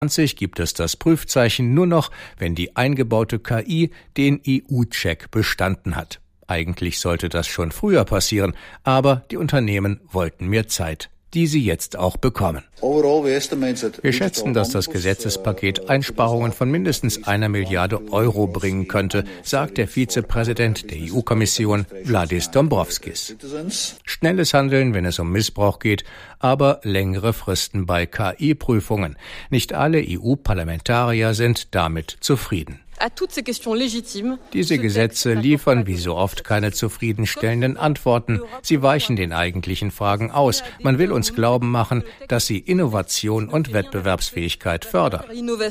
gibt es das Prüfzeichen nur noch, wenn die eingebaute KI den EU-Check bestanden hat. Eigentlich sollte das schon früher passieren, aber die Unternehmen wollten mehr Zeit, die sie jetzt auch bekommen. Wir schätzen, dass das Gesetzespaket Einsparungen von mindestens 1 Milliarde Euro bringen könnte, sagt der Vizepräsident der EU-Kommission Valdis Dombrovskis. Schnelles Handeln, wenn es um Missbrauch geht, aber längere Fristen bei KI-Prüfungen. Nicht alle EU-Parlamentarier sind damit zufrieden. Diese Gesetze liefern wie so oft keine zufriedenstellenden Antworten. Sie weichen den eigentlichen Fragen aus. Man will uns glauben machen, dass sie Innovation und Wettbewerbsfähigkeit fördern.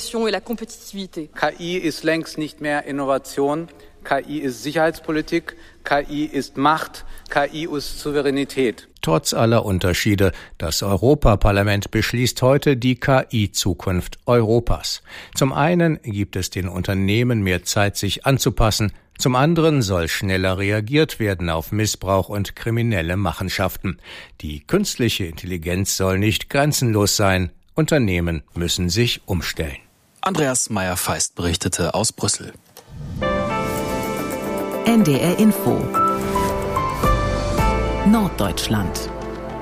KI ist längst nicht mehr Innovation. KI ist Sicherheitspolitik. KI ist Macht. KI ist Souveränität. Trotz aller Unterschiede, das Europaparlament beschließt heute die KI-Zukunft Europas. Zum einen gibt es den Unternehmen mehr Zeit, sich anzupassen. Zum anderen soll schneller reagiert werden auf Missbrauch und kriminelle Machenschaften. Die künstliche Intelligenz soll nicht grenzenlos sein. Unternehmen müssen sich umstellen. Andreas Meyer-Feist berichtete aus Brüssel. NDR Info Norddeutschland.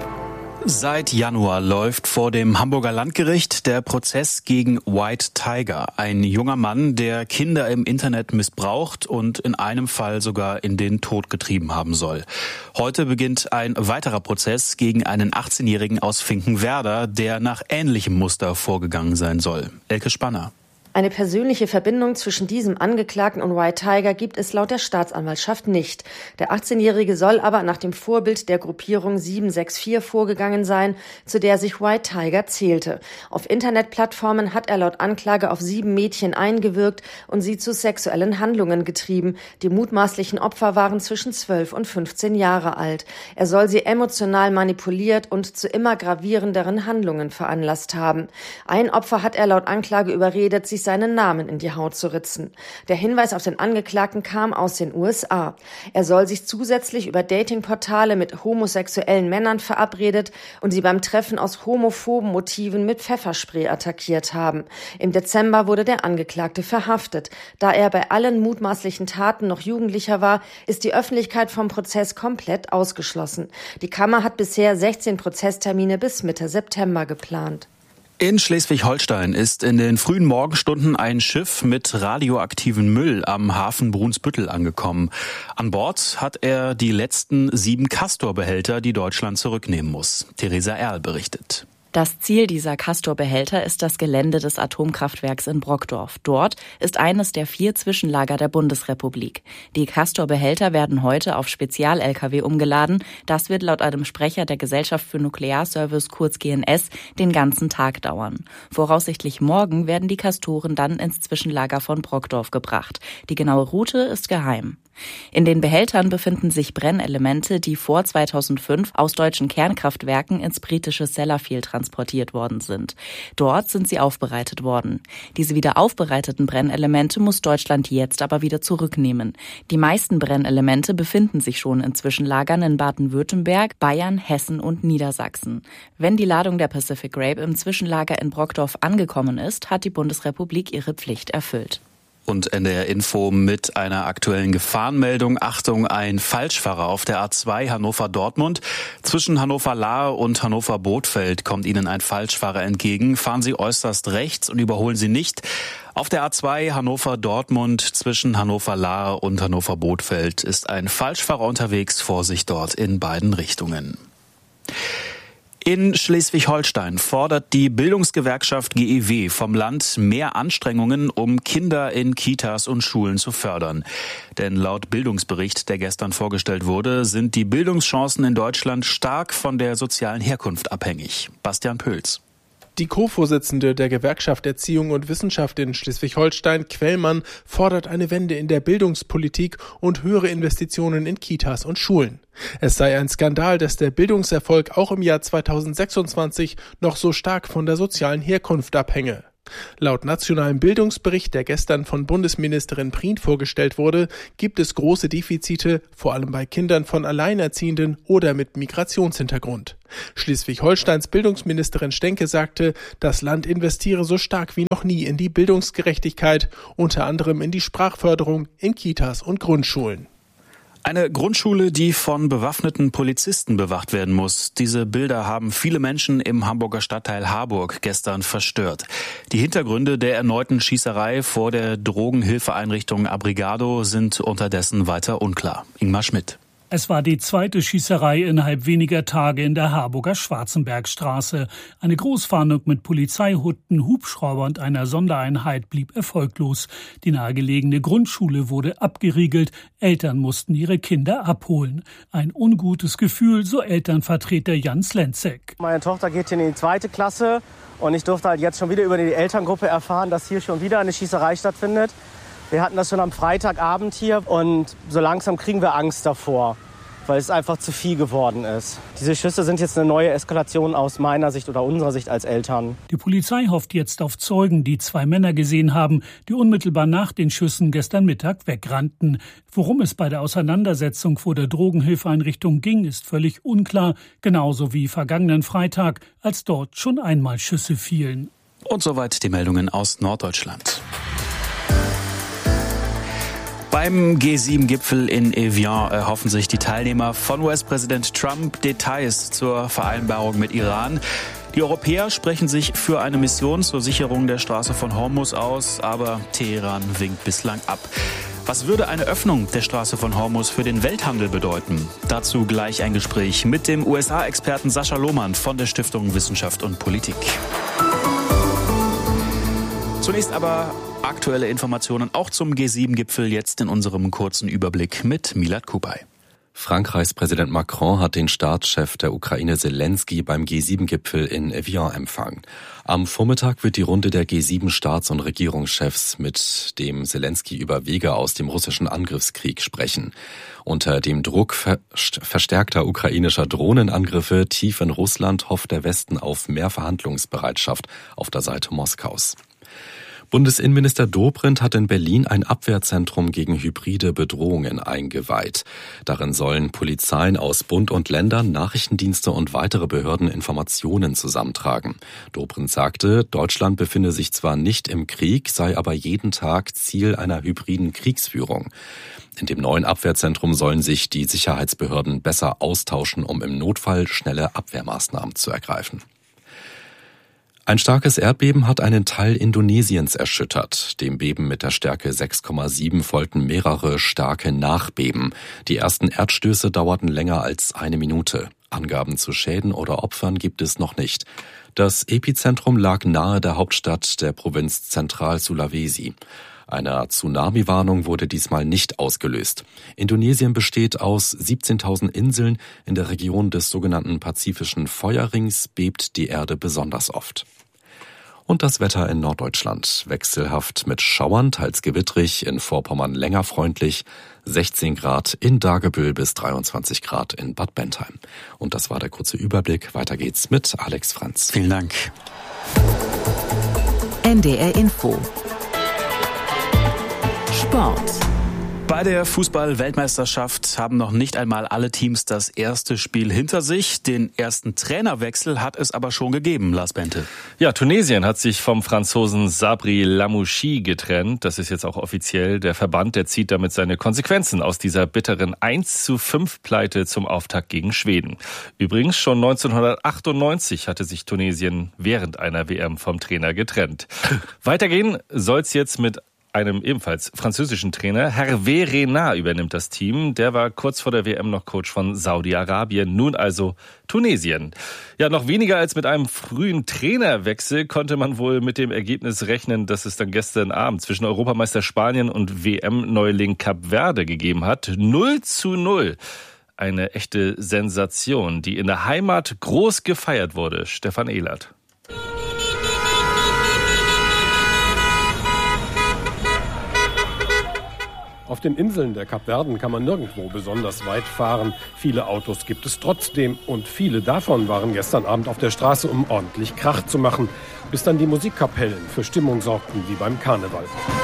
Seit Januar läuft vor dem Hamburger Landgericht der Prozess gegen White Tiger, ein junger Mann, der Kinder im Internet missbraucht und in einem Fall sogar in den Tod getrieben haben soll. Heute beginnt ein weiterer Prozess gegen einen 18-Jährigen aus Finkenwerder, der nach ähnlichem Muster vorgegangen sein soll. Elke Spanner. Eine persönliche Verbindung zwischen diesem Angeklagten und White Tiger gibt es laut der Staatsanwaltschaft nicht. Der 18-Jährige soll aber nach dem Vorbild der Gruppierung 764 vorgegangen sein, zu der sich White Tiger zählte. Auf Internetplattformen hat er laut Anklage auf 7 Mädchen eingewirkt und sie zu sexuellen Handlungen getrieben. Die mutmaßlichen Opfer waren zwischen 12 und 15 Jahre alt. Er soll sie emotional manipuliert und zu immer gravierenderen Handlungen veranlasst haben. Ein Opfer hat er laut Anklage überredet, sich seinen Namen in die Haut zu ritzen. Der Hinweis auf den Angeklagten kam aus den USA. Er soll sich zusätzlich über Datingportale mit homosexuellen Männern verabredet und sie beim Treffen aus homophoben Motiven mit Pfefferspray attackiert haben. Im Dezember wurde der Angeklagte verhaftet. Da er bei allen mutmaßlichen Taten noch Jugendlicher war, ist die Öffentlichkeit vom Prozess komplett ausgeschlossen. Die Kammer hat bisher 16 Prozesstermine bis Mitte September geplant. In Schleswig-Holstein ist in den frühen Morgenstunden ein Schiff mit radioaktivem Müll am Hafen Brunsbüttel angekommen. An Bord hat er die letzten 7 Castor-Behälter, die Deutschland zurücknehmen muss. Theresa Erl berichtet. Das Ziel dieser Castor-Behälter ist das Gelände des Atomkraftwerks in Brockdorf. Dort ist eines der 4 Zwischenlager der Bundesrepublik. Die Castor-Behälter werden heute auf Spezial-Lkw umgeladen. Das wird laut einem Sprecher der Gesellschaft für Nuklearservice, kurz GNS, den ganzen Tag dauern. Voraussichtlich morgen werden die Castoren dann ins Zwischenlager von Brockdorf gebracht. Die genaue Route ist geheim. In den Behältern befinden sich Brennelemente, die vor 2005 aus deutschen Kernkraftwerken ins britische Sellafield transportiert worden sind. Dort sind sie aufbereitet worden. Diese wieder aufbereiteten Brennelemente muss Deutschland jetzt aber wieder zurücknehmen. Die meisten Brennelemente befinden sich schon in Zwischenlagern in Baden-Württemberg, Bayern, Hessen und Niedersachsen. Wenn die Ladung der Pacific Grape im Zwischenlager in Brockdorf angekommen ist, hat die Bundesrepublik ihre Pflicht erfüllt. Und NDR Info mit einer aktuellen Gefahrenmeldung. Achtung, ein Falschfahrer auf der A2 Hannover-Dortmund. Zwischen Hannover-Lahe und Hannover-Bothfeld kommt Ihnen ein Falschfahrer entgegen. Fahren Sie äußerst rechts und überholen Sie nicht. Auf der A2 Hannover-Dortmund zwischen Hannover-Lahe und Hannover-Bothfeld ist ein Falschfahrer unterwegs. Vorsicht dort in beiden Richtungen. In Schleswig-Holstein fordert die Bildungsgewerkschaft GEW vom Land mehr Anstrengungen, um Kinder in Kitas und Schulen zu fördern. Denn laut Bildungsbericht, der gestern vorgestellt wurde, sind die Bildungschancen in Deutschland stark von der sozialen Herkunft abhängig. Bastian Pöls. Die Co-Vorsitzende der Gewerkschaft Erziehung und Wissenschaft in Schleswig-Holstein, Quellmann, fordert eine Wende in der Bildungspolitik und höhere Investitionen in Kitas und Schulen. Es sei ein Skandal, dass der Bildungserfolg auch im Jahr 2026 noch so stark von der sozialen Herkunft abhänge. Laut nationalem Bildungsbericht, der gestern von Bundesministerin Prien vorgestellt wurde, gibt es große Defizite, vor allem bei Kindern von Alleinerziehenden oder mit Migrationshintergrund. Schleswig-Holsteins Bildungsministerin Stenke sagte, das Land investiere so stark wie noch nie in die Bildungsgerechtigkeit, unter anderem in die Sprachförderung, in Kitas und Grundschulen. Eine Grundschule, die von bewaffneten Polizisten bewacht werden muss. Diese Bilder haben viele Menschen im Hamburger Stadtteil Harburg gestern verstört. Die Hintergründe der erneuten Schießerei vor der Drogenhilfeeinrichtung Abrigado sind unterdessen weiter unklar. Ingmar Schmidt. Es war die zweite Schießerei innerhalb weniger Tage in der Harburger Schwarzenbergstraße. Eine Großfahndung mit Polizeihunden, Hubschrauber und einer Sondereinheit blieb erfolglos. Die nahegelegene Grundschule wurde abgeriegelt. Eltern mussten ihre Kinder abholen. Ein ungutes Gefühl, so Elternvertreter Jan Slenzek. Meine Tochter geht hier in die 2. Klasse und ich durfte halt jetzt schon wieder über die Elterngruppe erfahren, dass hier schon wieder eine Schießerei stattfindet. Wir hatten das schon am Freitagabend hier und so langsam kriegen wir Angst davor, weil es einfach zu viel geworden ist. Diese Schüsse sind jetzt eine neue Eskalation aus meiner Sicht oder unserer Sicht als Eltern. Die Polizei hofft jetzt auf Zeugen, die 2 Männer gesehen haben, die unmittelbar nach den Schüssen gestern Mittag wegrannten. Worum es bei der Auseinandersetzung vor der Drogenhilfeeinrichtung ging, ist völlig unklar, genauso wie vergangenen Freitag, als dort schon einmal Schüsse fielen. Und soweit die Meldungen aus Norddeutschland. Beim G7-Gipfel in Evian erhoffen sich die Teilnehmer von US-Präsident Trump Details zur Vereinbarung mit Iran. Die Europäer sprechen sich für eine Mission zur Sicherung der Straße von Hormuz aus, aber Teheran winkt bislang ab. Was würde eine Öffnung der Straße von Hormuz für den Welthandel bedeuten? Dazu gleich ein Gespräch mit dem USA-Experten Sascha Lohmann von der Stiftung Wissenschaft und Politik. Zunächst aber aktuelle Informationen auch zum G7-Gipfel jetzt in unserem kurzen Überblick mit Milad Kupay. Frankreichs Präsident Macron hat den Staatschef der Ukraine Zelensky beim G7-Gipfel in Evian empfangen. Am Vormittag wird die Runde der G7-Staats- und Regierungschefs mit dem Zelensky über Wege aus dem russischen Angriffskrieg sprechen. Unter dem Druck verstärkter ukrainischer Drohnenangriffe tief in Russland hofft der Westen auf mehr Verhandlungsbereitschaft auf der Seite Moskaus. Bundesinnenminister Dobrindt hat in Berlin ein Abwehrzentrum gegen hybride Bedrohungen eingeweiht. Darin sollen Polizeien aus Bund und Ländern, Nachrichtendienste und weitere Behörden Informationen zusammentragen. Dobrindt sagte, Deutschland befinde sich zwar nicht im Krieg, sei aber jeden Tag Ziel einer hybriden Kriegsführung. In dem neuen Abwehrzentrum sollen sich die Sicherheitsbehörden besser austauschen, um im Notfall schnelle Abwehrmaßnahmen zu ergreifen. Ein starkes Erdbeben hat einen Teil Indonesiens erschüttert. Dem Beben mit der Stärke 6,7 folgten mehrere starke Nachbeben. Die ersten Erdstöße dauerten länger als 1 Minute. Angaben zu Schäden oder Opfern gibt es noch nicht. Das Epizentrum lag nahe der Hauptstadt der Provinz Zentral-Sulawesi. Eine Tsunami-Warnung wurde diesmal nicht ausgelöst. Indonesien besteht aus 17.000 Inseln. In der Region des sogenannten Pazifischen Feuerrings bebt die Erde besonders oft. Und das Wetter in Norddeutschland. Wechselhaft mit Schauern, teils gewittrig, in Vorpommern länger freundlich, 16 Grad in Dagebüll bis 23 Grad in Bad Bentheim. Und das war der kurze Überblick. Weiter geht's mit Alex Franz. Vielen Dank. NDR Info. Sport. Bei der Fußball-Weltmeisterschaft haben noch nicht einmal alle Teams das erste Spiel hinter sich. Den ersten Trainerwechsel hat es aber schon gegeben, Lars Bente. Ja, Tunesien hat sich vom Franzosen Sabri Lamouchi getrennt. Das ist jetzt auch offiziell. Der Verband, der zieht damit seine Konsequenzen aus dieser bitteren 1:5-Pleite zum Auftakt gegen Schweden. Übrigens, schon 1998 hatte sich Tunesien während einer WM vom Trainer getrennt. Weitergehen soll's jetzt mit einem ebenfalls französischen Trainer. Hervé Renard übernimmt das Team. Der war kurz vor der WM noch Coach von Saudi-Arabien, nun also Tunesien. Ja, noch weniger als mit einem frühen Trainerwechsel konnte man wohl mit dem Ergebnis rechnen, dass es dann gestern Abend zwischen Europameister Spanien und WM-Neuling Kap Verde gegeben hat. 0:0. Eine echte Sensation, die in der Heimat groß gefeiert wurde. Stefan Ehlert. Auf den Inseln der Kapverden kann man nirgendwo besonders weit fahren. Viele Autos gibt es trotzdem und viele davon waren gestern Abend auf der Straße, um ordentlich Krach zu machen. bis dann die Musikkapellen für Stimmung sorgten wie beim Karneval.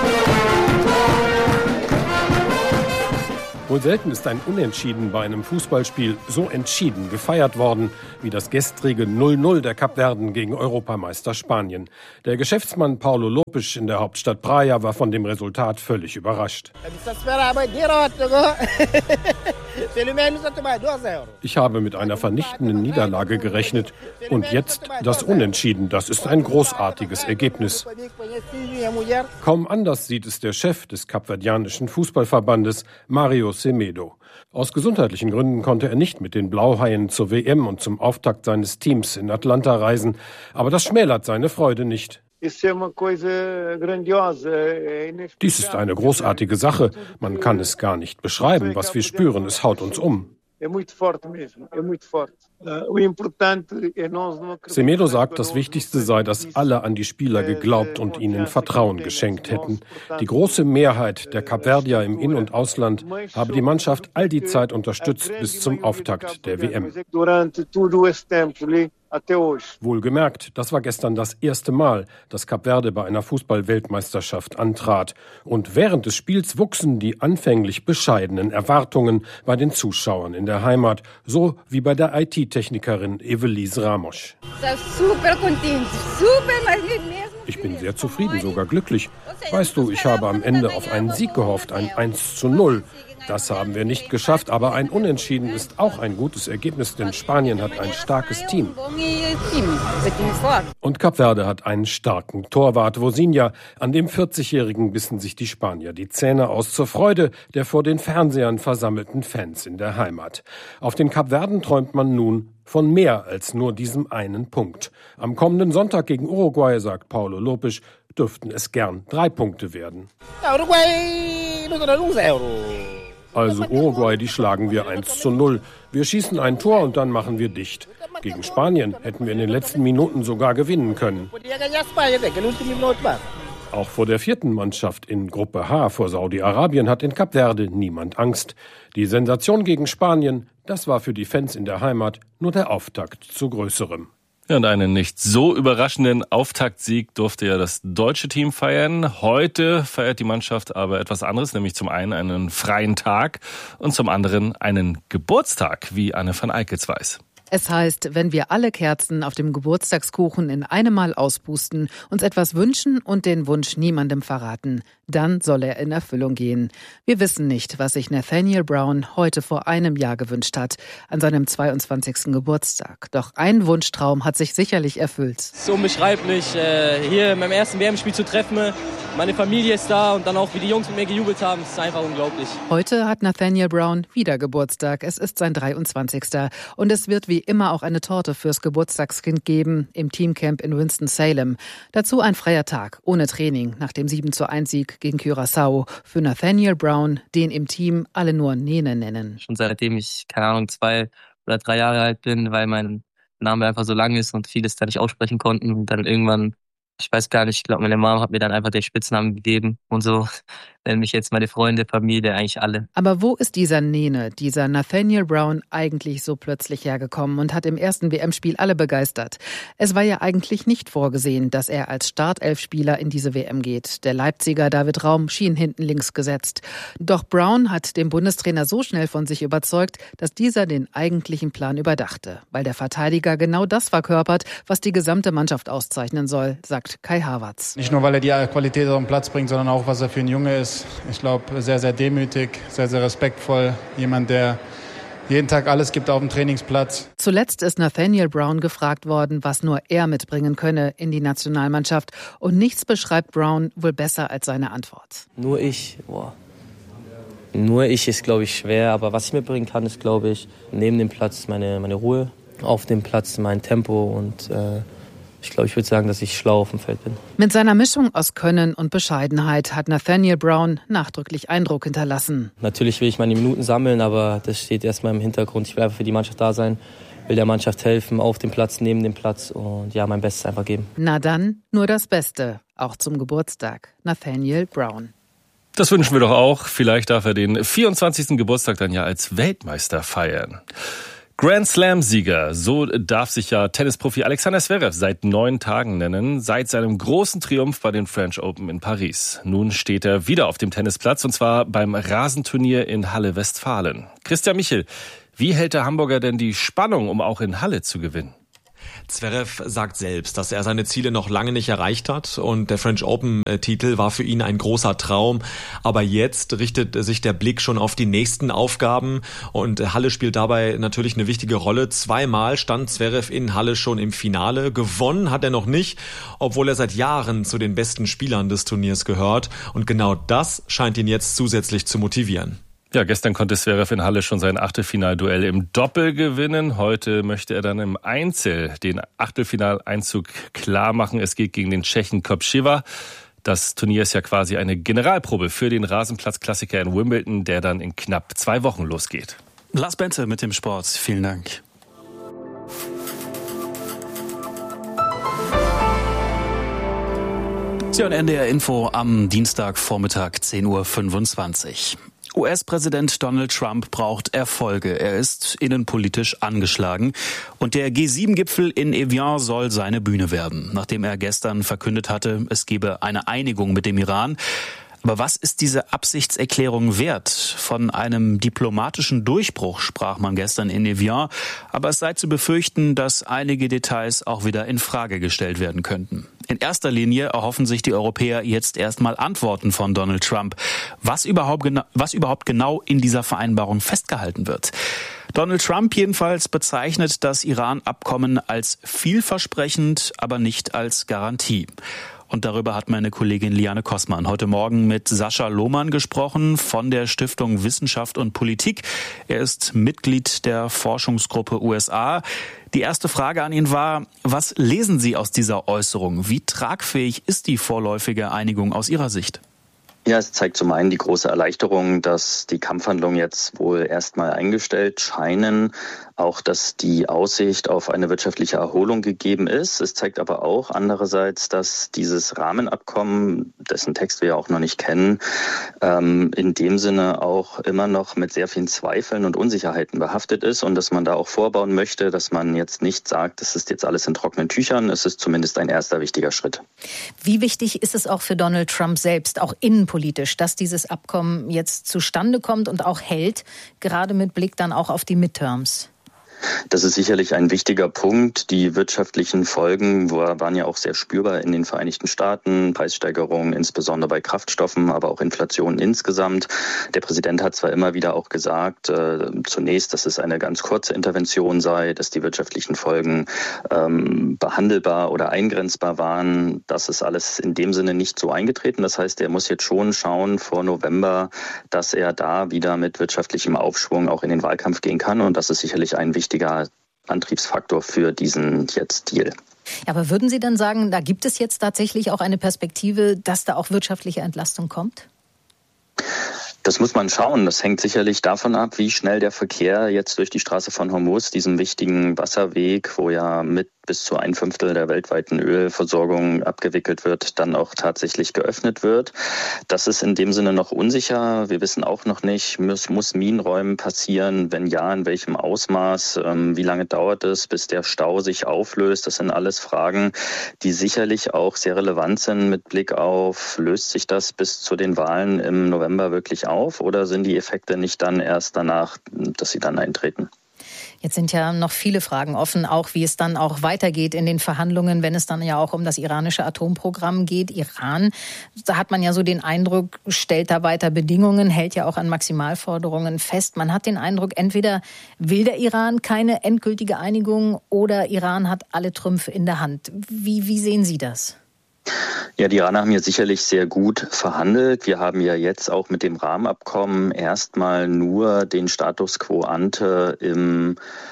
Wohl selten ist ein Unentschieden bei einem Fußballspiel so entschieden gefeiert worden wie das gestrige 0-0 der Kapverden gegen Europameister Spanien. Der Geschäftsmann Paulo Lopes in der Hauptstadt Praia war von dem Resultat völlig überrascht. Ich habe mit einer vernichtenden Niederlage gerechnet und jetzt das Unentschieden. Das ist ein großartiges Ergebnis. Kaum anders sieht es der Chef des kapverdianischen Fußballverbandes, Mario Semedo. Aus gesundheitlichen Gründen konnte er nicht mit den Blauhaien zur WM und zum Auftakt seines Teams in Atlanta reisen. Aber das schmälert seine Freude nicht. Dies ist eine großartige Sache. Man kann es gar nicht beschreiben, was wir spüren. Es haut uns um. Semedo sagt, das Wichtigste sei, dass alle an die Spieler geglaubt und ihnen Vertrauen geschenkt hätten. Die große Mehrheit der Kapverdier im In- und Ausland habe die Mannschaft all die Zeit unterstützt bis zum Auftakt der WM. Wohlgemerkt, das war gestern das erste Mal, dass Kap Verde bei einer Fußball-Weltmeisterschaft antrat. Und während des Spiels wuchsen die anfänglich bescheidenen Erwartungen bei den Zuschauern in der Heimat, so wie bei der IT-Technikerin Evelise Ramos. Ich bin sehr zufrieden, sogar glücklich. Weißt du, ich habe am Ende auf einen Sieg gehofft, ein 1:0. Das haben wir nicht geschafft, aber ein Unentschieden ist auch ein gutes Ergebnis, denn Spanien hat ein starkes Team. Und Kap Verde hat einen starken Torwart, Vozinha. An dem 40-Jährigen bissen sich die Spanier die Zähne aus zur Freude der vor den Fernsehern versammelten Fans in der Heimat. Auf den Kapverden träumt man nun von mehr als nur diesem einen Punkt. Am kommenden Sonntag gegen Uruguay, sagt Paulo Lopes, dürften es gern 3 Punkte werden. Also Uruguay, die schlagen wir 1:0. Wir schießen ein Tor und dann machen wir dicht. Gegen Spanien hätten wir in den letzten Minuten sogar gewinnen können. Auch vor der 4. Mannschaft in Gruppe H vor Saudi-Arabien hat in Kap Verde niemand Angst. Die Sensation gegen Spanien, das war für die Fans in der Heimat nur der Auftakt zu Größerem. Ja, und einen nicht so überraschenden Auftaktsieg durfte ja das deutsche Team feiern. Heute feiert die Mannschaft aber etwas anderes, nämlich zum einen einen freien Tag und zum anderen einen Geburtstag, wie Anne van Eikels weiß. Es heißt, wenn wir alle Kerzen auf dem Geburtstagskuchen in einem Mal auspusten, uns etwas wünschen und den Wunsch niemandem verraten, dann soll er in Erfüllung gehen. Wir wissen nicht, was sich Nathaniel Brown heute vor einem Jahr gewünscht hat, an seinem 22. Geburtstag. Doch ein Wunschtraum hat sich sicherlich erfüllt. Es ist unbeschreiblich, hier in meinem ersten WM-Spiel zu treffen. Meine Familie ist da und dann auch, wie die Jungs mit mir gejubelt haben, es ist einfach unglaublich. Heute hat Nathaniel Brown wieder Geburtstag. Es ist sein 23. Und es wird wie immer auch eine Torte fürs Geburtstagskind geben im Teamcamp in Winston-Salem. Dazu ein freier Tag, ohne Training, nach dem 7:1-Sieg gegen Curaçao. Für Nathaniel Brown, den im Team alle nur Nene nennen. Schon seitdem ich, 2 oder 3 Jahre alt bin, weil mein Name einfach so lang ist und vieles da nicht aussprechen konnten. Und dann irgendwann, ich weiß gar nicht, ich glaube, meine Mom hat mir dann einfach den Spitznamen gegeben. Und so nennen mich jetzt meine Freunde, Familie, eigentlich alle. Aber wo ist dieser Nene, dieser Nathaniel Brown, eigentlich so plötzlich hergekommen und hat im ersten WM-Spiel alle begeistert? Es war ja eigentlich nicht vorgesehen, dass er als Startelfspieler in diese WM geht. Der Leipziger David Raum schien hinten links gesetzt. Doch Brown hat den Bundestrainer so schnell von sich überzeugt, dass dieser den eigentlichen Plan überdachte. Weil der Verteidiger genau das verkörpert, was die gesamte Mannschaft auszeichnen soll, sagt Kai Havertz. Nicht nur, weil er die Qualität auf den Platz bringt, sondern auch, was er für ein Junge ist. Ich glaube, sehr, sehr demütig, sehr, sehr respektvoll. Jemand, der jeden Tag alles gibt auf dem Trainingsplatz. Zuletzt ist Nathaniel Brown gefragt worden, was nur er mitbringen könne in die Nationalmannschaft. Und nichts beschreibt Brown wohl besser als seine Antwort. Nur ich, Nur ich ist, glaube ich, schwer. Aber was ich mitbringen kann, ist, glaube ich, neben dem Platz meine Ruhe, auf dem Platz mein Tempo und ich glaube, ich würde sagen, dass ich schlau auf dem Feld bin. Mit seiner Mischung aus Können und Bescheidenheit hat Nathaniel Brown nachdrücklich Eindruck hinterlassen. Natürlich will ich meine Minuten sammeln, aber das steht erstmal im Hintergrund. Ich will einfach für die Mannschaft da sein, will der Mannschaft helfen, auf dem Platz, neben dem Platz und ja, mein Bestes einfach geben. Na dann, nur das Beste, auch zum Geburtstag. Nathaniel Brown. Das wünschen wir doch auch. Vielleicht darf er den 24. Geburtstag dann ja als Weltmeister feiern. Grand Slam-Sieger, so darf sich ja Tennisprofi Alexander Zverev seit 9 Tagen nennen, seit seinem großen Triumph bei den French Open in Paris. Nun steht er wieder auf dem Tennisplatz, und zwar beim Rasenturnier in Halle Westfalen. Christian Michel, wie hält der Hamburger denn die Spannung, um auch in Halle zu gewinnen? Zverev sagt selbst, dass er seine Ziele noch lange nicht erreicht hat, und der French Open-Titel war für ihn ein großer Traum. Aber jetzt richtet sich der Blick schon auf die nächsten Aufgaben, und Halle spielt dabei natürlich eine wichtige Rolle. 2-mal stand Zverev in Halle schon im Finale. Gewonnen hat er noch nicht, obwohl er seit Jahren zu den besten Spielern des Turniers gehört. Und genau das scheint ihn jetzt zusätzlich zu motivieren. Ja, gestern konnte Zverev in Halle schon sein Achtelfinalduell im Doppel gewinnen. Heute möchte er dann im Einzel den Achtelfinaleinzug klar machen. Es geht gegen den Tschechen Kopšiva. Das Turnier ist ja quasi eine Generalprobe für den Rasenplatzklassiker in Wimbledon, der dann in knapp 2 Wochen losgeht. Lars Bente mit dem Sport. Vielen Dank. Ja, und NDR Info am Dienstagvormittag 10:25 Uhr. US-Präsident Donald Trump braucht Erfolge. Er ist innenpolitisch angeschlagen. Und der G7-Gipfel in Evian soll seine Bühne werden, nachdem er gestern verkündet hatte, es gebe eine Einigung mit dem Iran. Aber was ist diese Absichtserklärung wert? Von einem diplomatischen Durchbruch sprach man gestern in Evian. Aber es sei zu befürchten, dass einige Details auch wieder in Frage gestellt werden könnten. In erster Linie erhoffen sich die Europäer jetzt erstmal Antworten von Donald Trump, was überhaupt genau in dieser Vereinbarung festgehalten wird. Donald Trump jedenfalls bezeichnet das Iran-Abkommen als vielversprechend, aber nicht als Garantie. Und darüber hat meine Kollegin Liane Kossmann heute Morgen mit Sascha Lohmann gesprochen von der Stiftung Wissenschaft und Politik. Er ist Mitglied der Forschungsgruppe USA. Die erste Frage an ihn war, was lesen Sie aus dieser Äußerung? Wie tragfähig ist die vorläufige Einigung aus Ihrer Sicht? Ja, es zeigt zum einen die große Erleichterung, dass die Kampfhandlungen jetzt wohl erstmal eingestellt scheinen. Auch, dass die Aussicht auf eine wirtschaftliche Erholung gegeben ist. Es zeigt aber auch andererseits, dass dieses Rahmenabkommen, dessen Text wir ja auch noch nicht kennen, in dem Sinne auch immer noch mit sehr vielen Zweifeln und Unsicherheiten behaftet ist und dass man da auch vorbauen möchte, dass man jetzt nicht sagt, das ist jetzt alles in trockenen Tüchern. Es ist zumindest ein erster wichtiger Schritt. Wie wichtig ist es auch für Donald Trump selbst, auch innenpolitisch, dass dieses Abkommen jetzt zustande kommt und auch hält, gerade mit Blick dann auch auf die Midterms? Das ist sicherlich ein wichtiger Punkt. Die wirtschaftlichen Folgen waren ja auch sehr spürbar in den Vereinigten Staaten. Preissteigerungen, insbesondere bei Kraftstoffen, aber auch Inflation insgesamt. Der Präsident hat zwar immer wieder auch gesagt, zunächst, dass es eine ganz kurze Intervention sei, dass die wirtschaftlichen Folgen behandelbar oder eingrenzbar waren. Das ist alles in dem Sinne nicht so eingetreten. Das heißt, er muss jetzt schon schauen vor November, dass er da wieder mit wirtschaftlichem Aufschwung auch in den Wahlkampf gehen kann. Und das ist sicherlich ein wichtiger Antriebsfaktor für diesen jetzt Deal. Ja, aber würden Sie dann sagen, da gibt es jetzt tatsächlich auch eine Perspektive, dass da auch wirtschaftliche Entlastung kommt? Das muss man schauen. Das hängt sicherlich davon ab, wie schnell der Verkehr jetzt durch die Straße von Hormuz, diesem wichtigen Wasserweg, wo ja mit bis zu 1/5 der weltweiten Ölversorgung abgewickelt wird, dann auch tatsächlich geöffnet wird. Das ist in dem Sinne noch unsicher. Wir wissen auch noch nicht, muss Minenräumen passieren? Wenn ja, in welchem Ausmaß? Wie lange dauert es, bis der Stau sich auflöst? Das sind alles Fragen, die sicherlich auch sehr relevant sind mit Blick auf, löst sich das bis zu den Wahlen im November wirklich auf oder sind die Effekte nicht dann erst danach, dass sie dann eintreten? Jetzt sind ja noch viele Fragen offen, auch wie es dann auch weitergeht in den Verhandlungen, wenn es dann ja auch um das iranische Atomprogramm geht. Iran, da hat man ja so den Eindruck, stellt da weiter Bedingungen, hält ja auch an Maximalforderungen fest. Man hat den Eindruck, entweder will der Iran keine endgültige Einigung oder Iran hat alle Trümpfe in der Hand. Wie sehen Sie das? Ja, die Iraner haben hier sicherlich sehr gut verhandelt. Wir haben ja jetzt auch mit dem Rahmenabkommen erstmal nur den Status quo ante im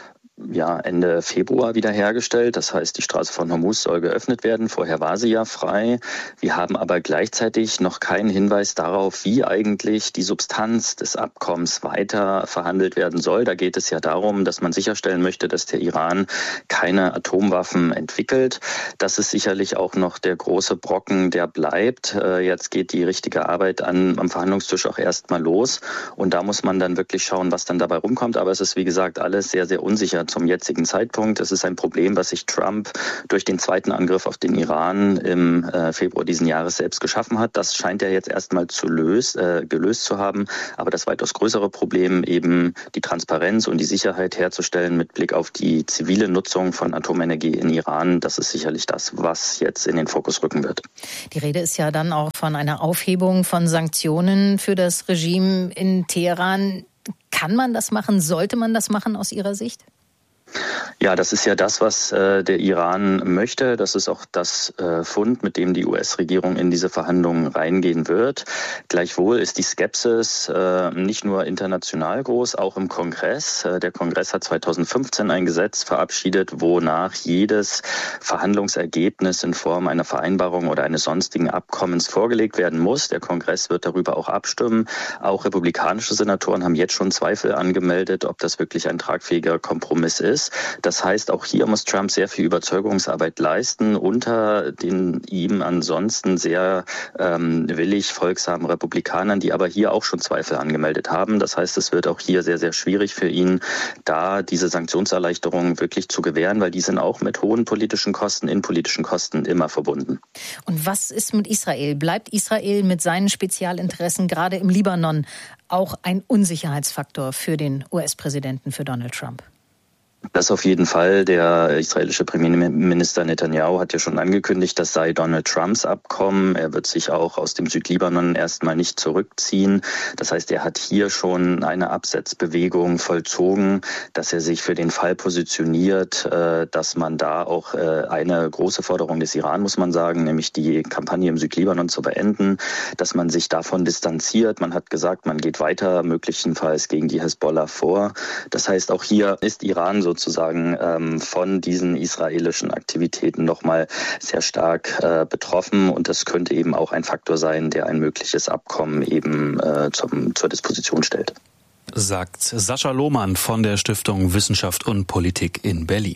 Ende Februar wiederhergestellt. Das heißt, die Straße von Hormuz soll geöffnet werden. Vorher war sie ja frei. Wir haben aber gleichzeitig noch keinen Hinweis darauf, wie eigentlich die Substanz des Abkommens weiter verhandelt werden soll. Da geht es ja darum, dass man sicherstellen möchte, dass der Iran keine Atomwaffen entwickelt. Das ist sicherlich auch noch der große Brocken, der bleibt. Jetzt geht die richtige Arbeit am Verhandlungstisch auch erstmal los. Und da muss man dann wirklich schauen, was dann dabei rumkommt. Aber es ist, wie gesagt, alles sehr, sehr unsicher zum jetzigen Zeitpunkt. Es ist ein Problem, was sich Trump durch den zweiten Angriff auf den Iran im Februar diesen Jahres selbst geschaffen hat. Das scheint er jetzt erstmal gelöst zu haben. Aber das weitaus größere Problem, eben die Transparenz und die Sicherheit herzustellen mit Blick auf die zivile Nutzung von Atomenergie in Iran, das ist sicherlich das, was jetzt in den Fokus rücken wird. Die Rede ist ja dann auch von einer Aufhebung von Sanktionen für das Regime in Teheran. Kann man das machen? Sollte man das machen aus Ihrer Sicht? Ja, das ist ja das, was der Iran möchte. Das ist auch das Fund, mit dem die US-Regierung in diese Verhandlungen reingehen wird. Gleichwohl ist die Skepsis nicht nur international groß, auch im Kongress. Der Kongress hat 2015 ein Gesetz verabschiedet, wonach jedes Verhandlungsergebnis in Form einer Vereinbarung oder eines sonstigen Abkommens vorgelegt werden muss. Der Kongress wird darüber auch abstimmen. Auch republikanische Senatoren haben jetzt schon Zweifel angemeldet, ob das wirklich ein tragfähiger Kompromiss ist. Das heißt, auch hier muss Trump sehr viel Überzeugungsarbeit leisten unter den ihm ansonsten sehr willig folgsamen Republikanern, die aber hier auch schon Zweifel angemeldet haben. Das heißt, es wird auch hier sehr, sehr schwierig für ihn, da diese Sanktionserleichterungen wirklich zu gewähren, weil die sind auch mit hohen politischen Kosten, innenpolitischen Kosten immer verbunden. Und was ist mit Israel? Bleibt Israel mit seinen Spezialinteressen gerade im Libanon auch ein Unsicherheitsfaktor für den US-Präsidenten, für Donald Trump? Das auf jeden Fall. Der israelische Premierminister Netanyahu hat ja schon angekündigt, das sei Donald Trumps Abkommen. Er wird sich auch aus dem Südlibanon erstmal nicht zurückziehen. Das heißt, er hat hier schon eine Absetzbewegung vollzogen, dass er sich für den Fall positioniert, dass man da auch eine große Forderung des Iran, muss man sagen, nämlich die Kampagne im Südlibanon zu beenden, dass man sich davon distanziert. Man hat gesagt, man geht weiter möglicherweise gegen die Hezbollah vor. Das heißt, auch hier ist Iran sozusagen von diesen israelischen Aktivitäten nochmal sehr stark betroffen, und das könnte eben auch ein Faktor sein, der ein mögliches Abkommen eben zur Disposition stellt. Sagt Sascha Lohmann von der Stiftung Wissenschaft und Politik in Berlin.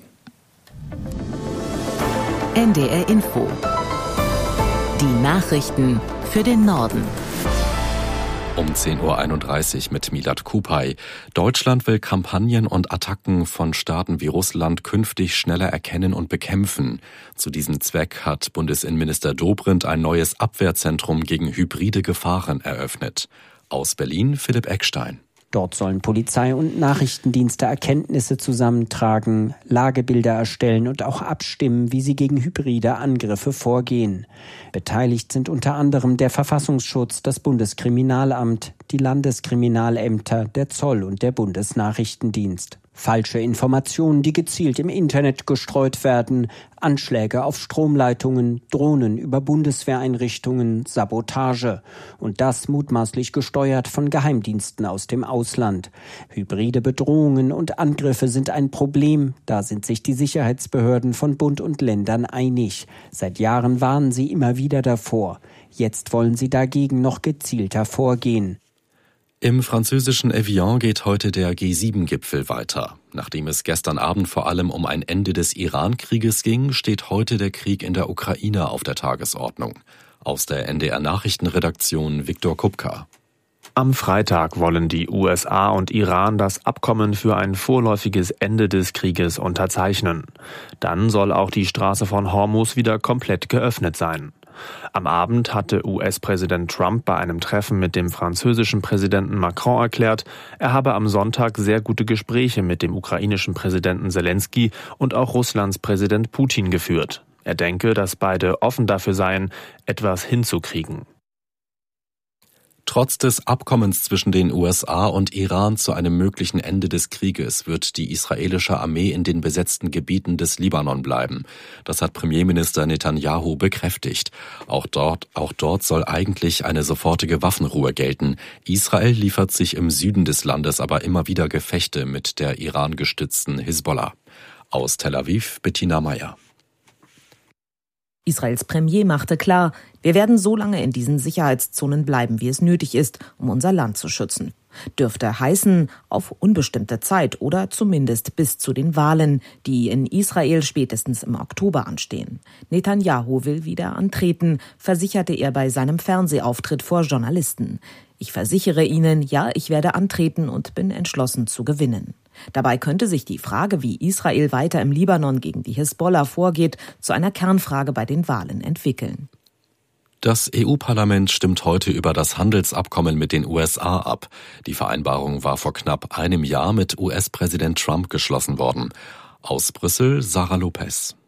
NDR Info. Die Nachrichten für den Norden. Um 10.31 Uhr mit Milad Kupay. Deutschland will Kampagnen und Attacken von Staaten wie Russland künftig schneller erkennen und bekämpfen. Zu diesem Zweck hat Bundesinnenminister Dobrindt ein neues Abwehrzentrum gegen hybride Gefahren eröffnet. Aus Berlin Philipp Eckstein. Dort sollen Polizei und Nachrichtendienste Erkenntnisse zusammentragen, Lagebilder erstellen und auch abstimmen, wie sie gegen hybride Angriffe vorgehen. Beteiligt sind unter anderem der Verfassungsschutz, das Bundeskriminalamt, die Landeskriminalämter, der Zoll und der Bundesnachrichtendienst. Falsche Informationen, die gezielt im Internet gestreut werden, Anschläge auf Stromleitungen, Drohnen über Bundeswehreinrichtungen, Sabotage. Und das mutmaßlich gesteuert von Geheimdiensten aus dem Ausland. Hybride Bedrohungen und Angriffe sind ein Problem. Da sind sich die Sicherheitsbehörden von Bund und Ländern einig. Seit Jahren warnen sie immer wieder davor. Jetzt wollen sie dagegen noch gezielter vorgehen. Im französischen Evian geht heute der G7-Gipfel weiter. Nachdem es gestern Abend vor allem um ein Ende des Iran-Krieges ging, steht heute der Krieg in der Ukraine auf der Tagesordnung. Aus der NDR-Nachrichtenredaktion Viktor Kupka. Am Freitag wollen die USA und Iran das Abkommen für ein vorläufiges Ende des Krieges unterzeichnen. Dann soll auch die Straße von Hormuz wieder komplett geöffnet sein. Am Abend hatte US-Präsident Trump bei einem Treffen mit dem französischen Präsidenten Macron erklärt, er habe am Sonntag sehr gute Gespräche mit dem ukrainischen Präsidenten Selensky und auch Russlands Präsident Putin geführt. Er denke, dass beide offen dafür seien, etwas hinzukriegen. Trotz des Abkommens zwischen den USA und Iran zu einem möglichen Ende des Krieges wird die israelische Armee in den besetzten Gebieten des Libanon bleiben. Das hat Premierminister Netanyahu bekräftigt. Auch dort soll eigentlich eine sofortige Waffenruhe gelten. Israel liefert sich im Süden des Landes aber immer wieder Gefechte mit der Iran-gestützten Hisbollah. Aus Tel Aviv, Bettina Meyer. Israels Premier machte klar, wir werden so lange in diesen Sicherheitszonen bleiben, wie es nötig ist, um unser Land zu schützen. Dürfte heißen, auf unbestimmte Zeit oder zumindest bis zu den Wahlen, die in Israel spätestens im Oktober anstehen. Netanyahu will wieder antreten, versicherte er bei seinem Fernsehauftritt vor Journalisten. Ich versichere Ihnen, ja, ich werde antreten und bin entschlossen zu gewinnen. Dabei könnte sich die Frage, wie Israel weiter im Libanon gegen die Hisbollah vorgeht, zu einer Kernfrage bei den Wahlen entwickeln. Das EU-Parlament stimmt heute über das Handelsabkommen mit den USA ab. Die Vereinbarung war vor knapp einem Jahr mit US-Präsident Trump geschlossen worden. Aus Brüssel, Sarah Lopez.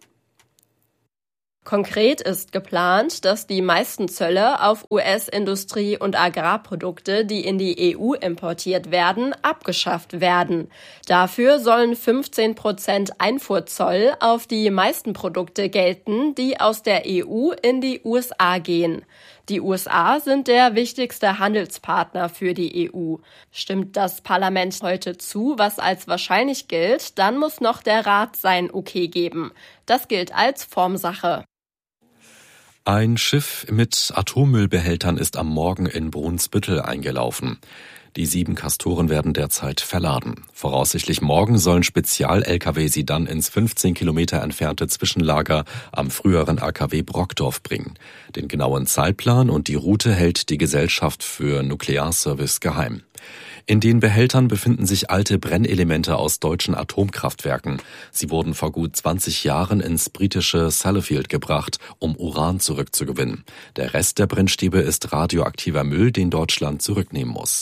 Konkret ist geplant, dass die meisten Zölle auf US-Industrie- und Agrarprodukte, die in die EU importiert werden, abgeschafft werden. Dafür sollen 15% Einfuhrzoll auf die meisten Produkte gelten, die aus der EU in die USA gehen. Die USA sind der wichtigste Handelspartner für die EU. Stimmt das Parlament heute zu, was als wahrscheinlich gilt, dann muss noch der Rat sein Okay geben. Das gilt als Formsache. Ein Schiff mit Atommüllbehältern ist am Morgen in Brunsbüttel eingelaufen. Die 7 Castoren werden derzeit verladen. Voraussichtlich morgen sollen Spezial-Lkw sie dann ins 15 Kilometer entfernte Zwischenlager am früheren AKW Brockdorf bringen. Den genauen Zeitplan und die Route hält die Gesellschaft für Nuklearservice geheim. In den Behältern befinden sich alte Brennelemente aus deutschen Atomkraftwerken. Sie wurden vor gut 20 Jahren ins britische Sellafield gebracht, um Uran zurückzugewinnen. Der Rest der Brennstäbe ist radioaktiver Müll, den Deutschland zurücknehmen muss.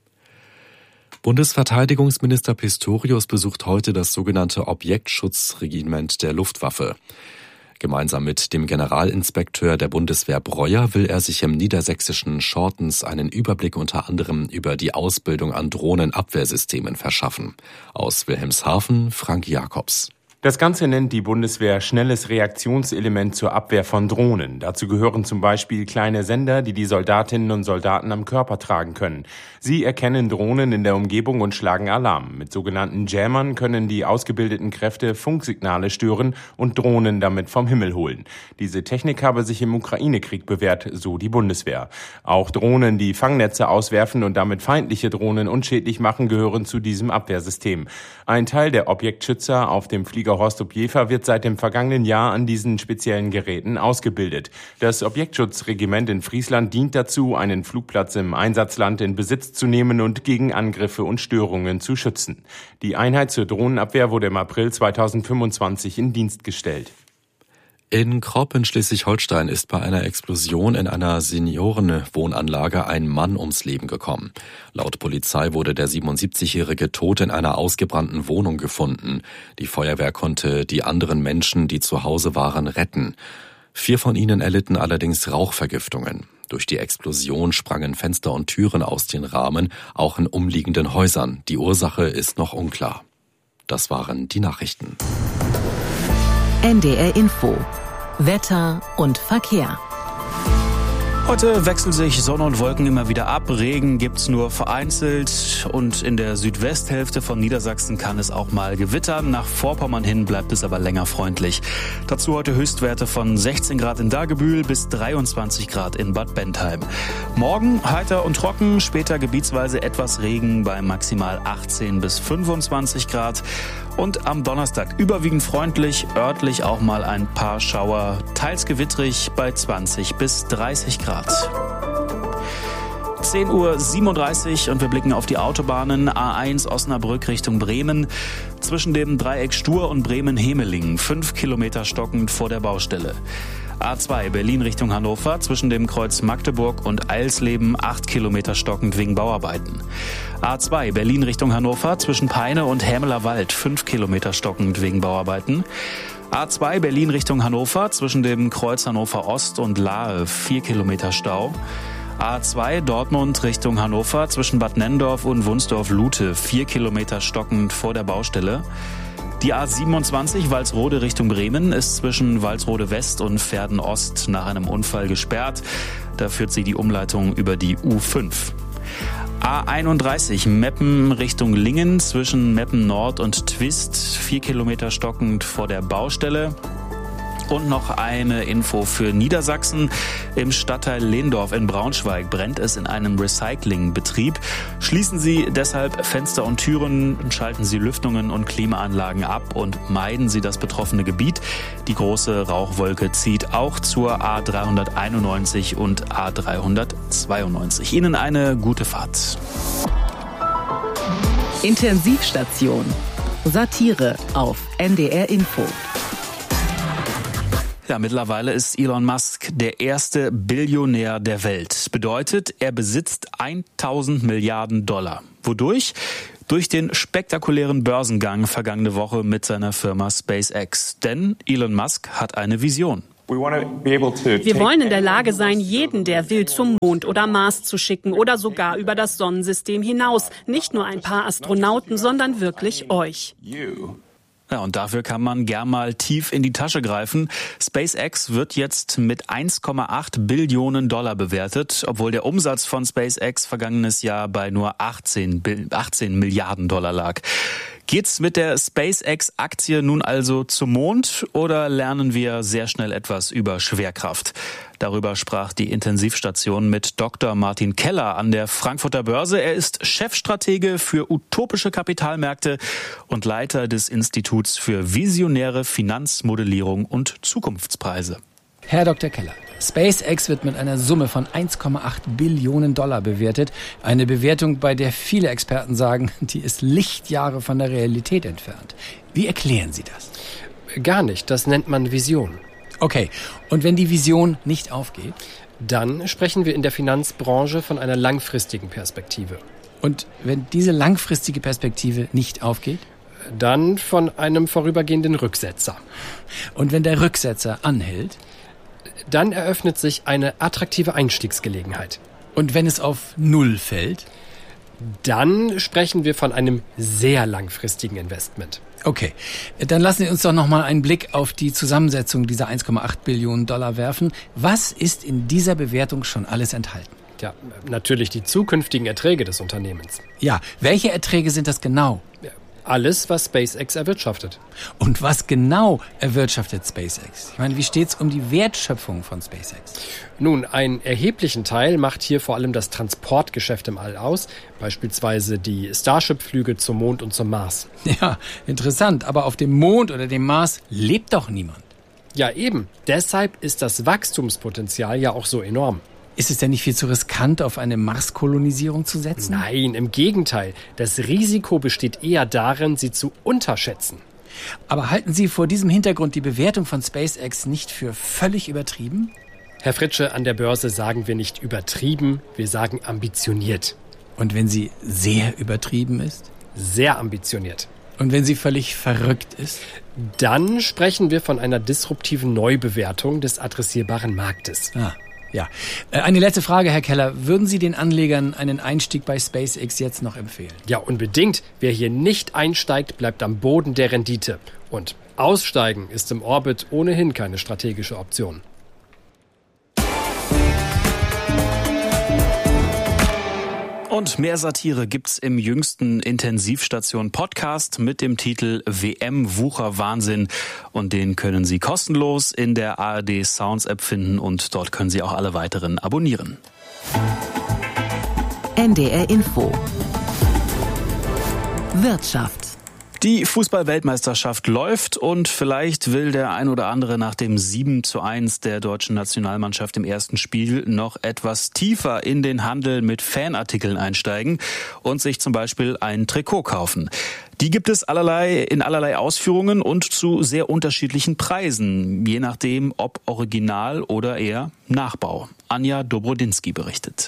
Bundesverteidigungsminister Pistorius besucht heute das sogenannte Objektschutzregiment der Luftwaffe. Gemeinsam mit dem Generalinspekteur der Bundeswehr Breuer will er sich im niedersächsischen Schortens einen Überblick unter anderem über die Ausbildung an Drohnenabwehrsystemen verschaffen. Aus Wilhelmshaven, Frank Jakobs. Das Ganze nennt die Bundeswehr schnelles Reaktionselement zur Abwehr von Drohnen. Dazu gehören zum Beispiel kleine Sender, die die Soldatinnen und Soldaten am Körper tragen können. Sie erkennen Drohnen in der Umgebung und schlagen Alarm. Mit sogenannten Jammern können die ausgebildeten Kräfte Funksignale stören und Drohnen damit vom Himmel holen. Diese Technik habe sich im Ukraine-Krieg bewährt, so die Bundeswehr. Auch Drohnen, die Fangnetze auswerfen und damit feindliche Drohnen unschädlich machen, gehören zu diesem Abwehrsystem. Ein Teil der Objektschützer auf dem Flieger Horst Opjefer wird seit dem vergangenen Jahr an diesen speziellen Geräten ausgebildet. Das Objektschutzregiment in Friesland dient dazu, einen Flugplatz im Einsatzland in Besitz zu nehmen und gegen Angriffe und Störungen zu schützen. Die Einheit zur Drohnenabwehr wurde im April 2025 in Dienst gestellt. In Kropp in Schleswig-Holstein ist bei einer Explosion in einer Seniorenwohnanlage ein Mann ums Leben gekommen. Laut Polizei wurde der 77-Jährige tot in einer ausgebrannten Wohnung gefunden. Die Feuerwehr konnte die anderen Menschen, die zu Hause waren, retten. 4 von ihnen erlitten allerdings Rauchvergiftungen. Durch die Explosion sprangen Fenster und Türen aus den Rahmen, auch in umliegenden Häusern. Die Ursache ist noch unklar. Das waren die Nachrichten. NDR Info. Wetter und Verkehr. Heute wechseln sich Sonne und Wolken immer wieder ab. Regen gibt's nur vereinzelt und in der Südwesthälfte von Niedersachsen kann es auch mal gewittern. Nach Vorpommern hin bleibt es aber länger freundlich. Dazu heute Höchstwerte von 16 Grad in Dagebühl bis 23 Grad in Bad Bentheim. Morgen heiter und trocken, später gebietsweise etwas Regen bei maximal 18 bis 25 Grad. Und am Donnerstag überwiegend freundlich, örtlich auch mal ein paar Schauer, teils gewittrig bei 20 bis 30 Grad. 10:37 Uhr und wir blicken auf die Autobahnen. A1 Osnabrück Richtung Bremen. Zwischen dem Dreieck Stur und Bremen-Hemelingen 5 Kilometer stockend vor der Baustelle. A2 Berlin Richtung Hannover zwischen dem Kreuz Magdeburg und Eilsleben 8 Kilometer stockend wegen Bauarbeiten. A2 Berlin Richtung Hannover zwischen Peine und Hämeler Wald 5 Kilometer stockend wegen Bauarbeiten. A2 Berlin Richtung Hannover zwischen dem Kreuz Hannover Ost und Lahe 4 Kilometer Stau. A2 Dortmund Richtung Hannover zwischen Bad Nenndorf und Wunsdorf-Lute, 4 Kilometer stockend vor der Baustelle. Die A27 Walsrode Richtung Bremen ist zwischen Walsrode West und Verden Ost nach einem Unfall gesperrt. Da führt sie die Umleitung über die U5. A31 Meppen Richtung Lingen zwischen Meppen Nord und Twist, 4 Kilometer stockend vor der Baustelle. Und noch eine Info für Niedersachsen. Im Stadtteil Lehndorf in Braunschweig brennt es in einem Recyclingbetrieb. Schließen Sie deshalb Fenster und Türen, schalten Sie Lüftungen und Klimaanlagen ab und meiden Sie das betroffene Gebiet. Die große Rauchwolke zieht auch zur A391 und A392. Ihnen eine gute Fahrt. Intensivstation. Satire auf NDR Info. Ja, mittlerweile ist Elon Musk der erste Billionär der Welt. Bedeutet, er besitzt 1000 Milliarden $. Wodurch? Durch den spektakulären Börsengang vergangene Woche mit seiner Firma SpaceX. Denn Elon Musk hat eine Vision. Wir wollen in der Lage sein, jeden, der will, zum Mond oder Mars zu schicken oder sogar über das Sonnensystem hinaus. Nicht nur ein paar Astronauten, sondern wirklich euch. Ja, und dafür kann man gern mal tief in die Tasche greifen. SpaceX wird jetzt mit 1,8 Billionen $ bewertet, obwohl der Umsatz von SpaceX vergangenes Jahr bei nur 18 Milliarden $ lag. Geht's mit der SpaceX-Aktie nun also zum Mond oder lernen wir sehr schnell etwas über Schwerkraft? Darüber sprach die Intensivstation mit Dr. Martin Keller an der Frankfurter Börse. Er ist Chefstratege für utopische Kapitalmärkte und Leiter des Instituts für visionäre Finanzmodellierung und Zukunftspreise. Herr Dr. Keller, SpaceX wird mit einer Summe von 1,8 Billionen $ bewertet. Eine Bewertung, bei der viele Experten sagen, die ist Lichtjahre von der Realität entfernt. Wie erklären Sie das? Gar nicht, das nennt man Vision. Okay, und wenn die Vision nicht aufgeht? Dann sprechen wir in der Finanzbranche von einer langfristigen Perspektive. Und wenn diese langfristige Perspektive nicht aufgeht? Dann von einem vorübergehenden Rücksetzer. Und wenn der Rücksetzer anhält? Dann eröffnet sich eine attraktive Einstiegsgelegenheit. Und wenn es auf Null fällt? Dann sprechen wir von einem sehr langfristigen Investment. Okay, dann lassen Sie uns doch noch mal einen Blick auf die Zusammensetzung dieser 1,8 Billionen $ werfen. Was ist in dieser Bewertung schon alles enthalten? Ja, natürlich die zukünftigen Erträge des Unternehmens. Ja, welche Erträge sind das genau? Ja, alles, was SpaceX erwirtschaftet. Und was genau erwirtschaftet SpaceX? Ich meine, wie steht's um die Wertschöpfung von SpaceX? Nun, einen erheblichen Teil macht hier vor allem das Transportgeschäft im All aus, beispielsweise die Starship-Flüge zum Mond und zum Mars. Ja, interessant, aber auf dem Mond oder dem Mars lebt doch niemand. Ja, eben. Deshalb ist das Wachstumspotenzial ja auch so enorm. Ist es denn nicht viel zu riskant, auf eine Marskolonisierung zu setzen? Nein, im Gegenteil. Das Risiko besteht eher darin, sie zu unterschätzen. Aber halten Sie vor diesem Hintergrund die Bewertung von SpaceX nicht für völlig übertrieben? Herr Fritsche, an der Börse sagen wir nicht übertrieben, wir sagen ambitioniert. Und wenn sie sehr übertrieben ist? Sehr ambitioniert. Und wenn sie völlig verrückt ist? Dann sprechen wir von einer disruptiven Neubewertung des adressierbaren Marktes. Ja. Eine letzte Frage, Herr Keller. Würden Sie den Anlegern einen Einstieg bei SpaceX jetzt noch empfehlen? Ja, unbedingt. Wer hier nicht einsteigt, bleibt am Boden der Rendite. Und aussteigen ist im Orbit ohnehin keine strategische Option. Und mehr Satire gibt's im jüngsten Intensivstation-Podcast mit dem Titel WM Wucher-Wahnsinn. Und den können Sie kostenlos in der ARD Sounds App finden und dort können Sie auch alle weiteren abonnieren. NDR Info. Wirtschaft. Die Fußball-Weltmeisterschaft läuft und vielleicht will der ein oder andere nach dem 7:1 der deutschen Nationalmannschaft im ersten Spiel noch etwas tiefer in den Handel mit Fanartikeln einsteigen und sich zum Beispiel ein Trikot kaufen. Die gibt es in allerlei Ausführungen und zu sehr unterschiedlichen Preisen, je nachdem ob Original oder eher Nachbau. Anja Dobrodinsky berichtet.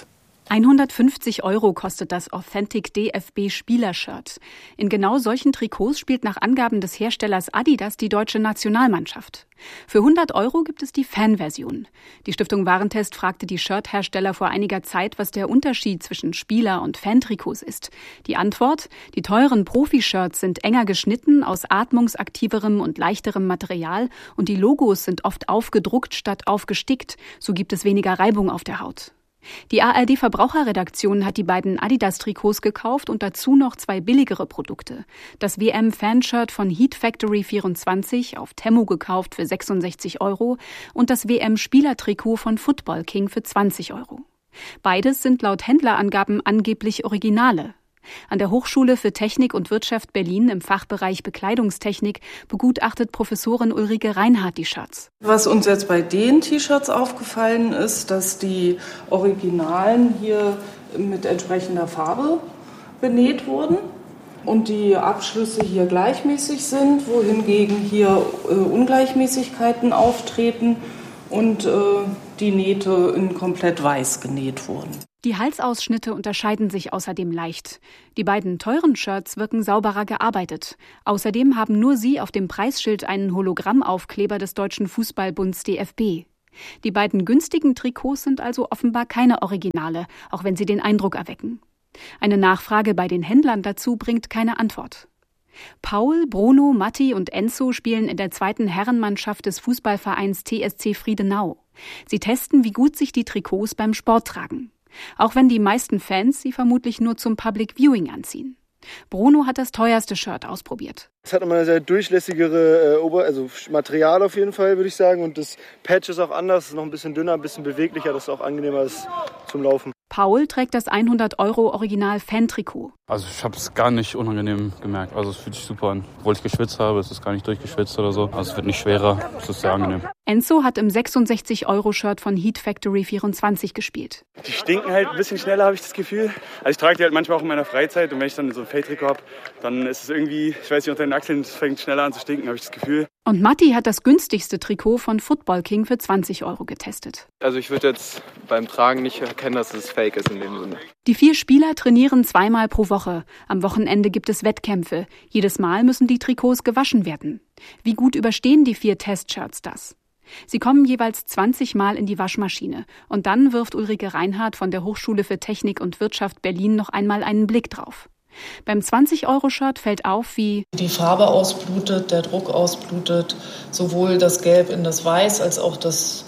150 € kostet das Authentic DFB Spielershirt. In genau solchen Trikots spielt nach Angaben des Herstellers Adidas die deutsche Nationalmannschaft. Für 100 € gibt es die Fanversion. Die Stiftung Warentest fragte die Shirthersteller vor einiger Zeit, was der Unterschied zwischen Spieler- und Fantrikots ist. Die Antwort: Die teuren Profi-Shirts sind enger geschnitten, aus atmungsaktiverem und leichterem Material und die Logos sind oft aufgedruckt statt aufgestickt. So gibt es weniger Reibung auf der Haut. Die ARD-Verbraucherredaktion hat die beiden Adidas-Trikots gekauft und dazu noch 2 billigere Produkte. Das WM-Fanshirt von Heat Factory 24 auf Temu gekauft für 66 € und das WM-Spielertrikot von Football King für 20 €. Beides sind laut Händlerangaben angeblich Originale. An der Hochschule für Technik und Wirtschaft Berlin im Fachbereich Bekleidungstechnik begutachtet Professorin Ulrike Reinhardt die Shirts. Was uns jetzt bei den T-Shirts aufgefallen ist, dass die Originalen hier mit entsprechender Farbe benäht wurden und die Abschlüsse hier gleichmäßig sind, wohingegen hier Ungleichmäßigkeiten auftreten und die Nähte in komplett weiß genäht wurden. Die Halsausschnitte unterscheiden sich außerdem leicht. Die beiden teuren Shirts wirken sauberer gearbeitet. Außerdem haben nur sie auf dem Preisschild einen Hologrammaufkleber des Deutschen Fußballbunds DFB. Die beiden günstigen Trikots sind also offenbar keine Originale, auch wenn sie den Eindruck erwecken. Eine Nachfrage bei den Händlern dazu bringt keine Antwort. Paul, Bruno, Matti und Enzo spielen in der 2. Herrenmannschaft des Fußballvereins TSC Friedenau. Sie testen, wie gut sich die Trikots beim Sport tragen. Auch wenn die meisten Fans sie vermutlich nur zum Public Viewing anziehen. Bruno hat das teuerste Shirt ausprobiert. Es hat nochmal eine sehr durchlässigere Material auf jeden Fall, würde ich sagen. Und das Patch ist auch anders, ist noch ein bisschen dünner, ein bisschen beweglicher, das ist auch angenehmer zum Laufen. Paul trägt das 100 € Original-Fan-Trikot. Also ich habe es gar nicht unangenehm gemerkt. Also es fühlt sich super an. Obwohl ich geschwitzt habe, es ist gar nicht durchgeschwitzt oder so. Also es wird nicht schwerer, es ist sehr angenehm. Enzo hat im 66 € Shirt von Heat Factory 24 gespielt. Die stinken halt ein bisschen schneller, habe ich das Gefühl. Also ich trage die halt manchmal auch in meiner Freizeit und wenn ich dann so ein Fake-Trikot habe, dann ist es irgendwie, ich weiß nicht, unter den Achseln fängt schneller an zu stinken, habe ich das Gefühl. Und Matti hat das günstigste Trikot von Football King für 20 € getestet. Also ich würde jetzt beim Tragen nicht erkennen, dass es fake ist in dem Sinne. Die 4 Spieler trainieren 2-mal pro Woche. Am Wochenende gibt es Wettkämpfe. Jedes Mal müssen die Trikots gewaschen werden. Wie gut überstehen die 4 Testshirts das? Sie kommen jeweils 20 Mal in die Waschmaschine. Und dann wirft Ulrike Reinhardt von der Hochschule für Technik und Wirtschaft Berlin noch einmal einen Blick drauf. Beim 20-€-Shirt fällt auf, wie die Farbe ausblutet, der Druck ausblutet, sowohl das Gelb in das Weiß als auch das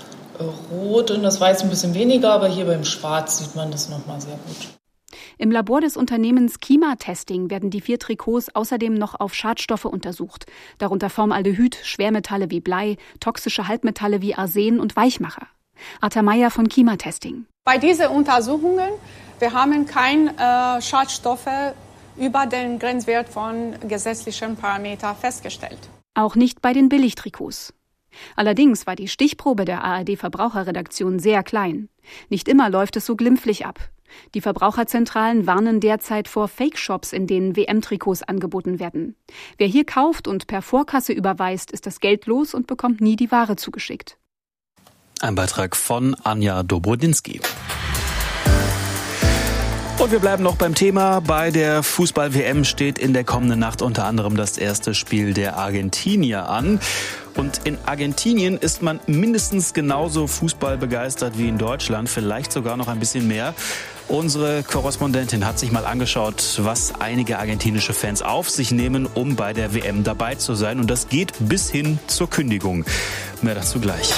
Rot in das Weiß ein bisschen weniger, aber hier beim Schwarz sieht man das nochmal sehr gut. Im Labor des Unternehmens Kima Testing werden die 4 Trikots außerdem noch auf Schadstoffe untersucht, darunter Formaldehyd, Schwermetalle wie Blei, toxische Halbmetalle wie Arsen und Weichmacher. Arta Meyer von Kima Testing. Bei diesen Untersuchungen, wir haben keine Schadstoffe über den Grenzwert von gesetzlichen Parametern festgestellt. Auch nicht bei den Billigtrikots. Allerdings war die Stichprobe der ARD-Verbraucherredaktion sehr klein. Nicht immer läuft es so glimpflich ab. Die Verbraucherzentralen warnen derzeit vor Fake-Shops, in denen WM-Trikots angeboten werden. Wer hier kauft und per Vorkasse überweist, ist das Geld los und bekommt nie die Ware zugeschickt. Ein Beitrag von Anja Dobrodinsky. Und wir bleiben noch beim Thema. Bei der Fußball-WM steht in der kommenden Nacht unter anderem das erste Spiel der Argentinier an. Und in Argentinien ist man mindestens genauso fußballbegeistert wie in Deutschland, vielleicht sogar noch ein bisschen mehr. Unsere Korrespondentin hat sich mal angeschaut, was einige argentinische Fans auf sich nehmen, um bei der WM dabei zu sein. Und das geht bis hin zur Kündigung. Mehr dazu gleich.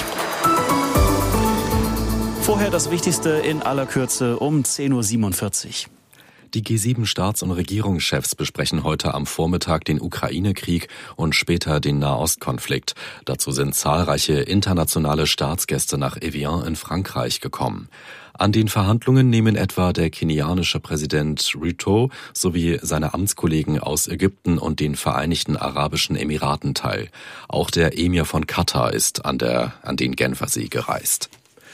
Vorher das Wichtigste in aller Kürze um 10:47 Uhr. Die G7-Staats- und Regierungschefs besprechen heute am Vormittag den Ukraine-Krieg und später den Nahostkonflikt. Dazu sind zahlreiche internationale Staatsgäste nach Evian in Frankreich gekommen. An den Verhandlungen nehmen etwa der kenianische Präsident Ruto sowie seine Amtskollegen aus Ägypten und den Vereinigten Arabischen Emiraten teil. Auch der Emir von Katar ist an den Genfersee gereist.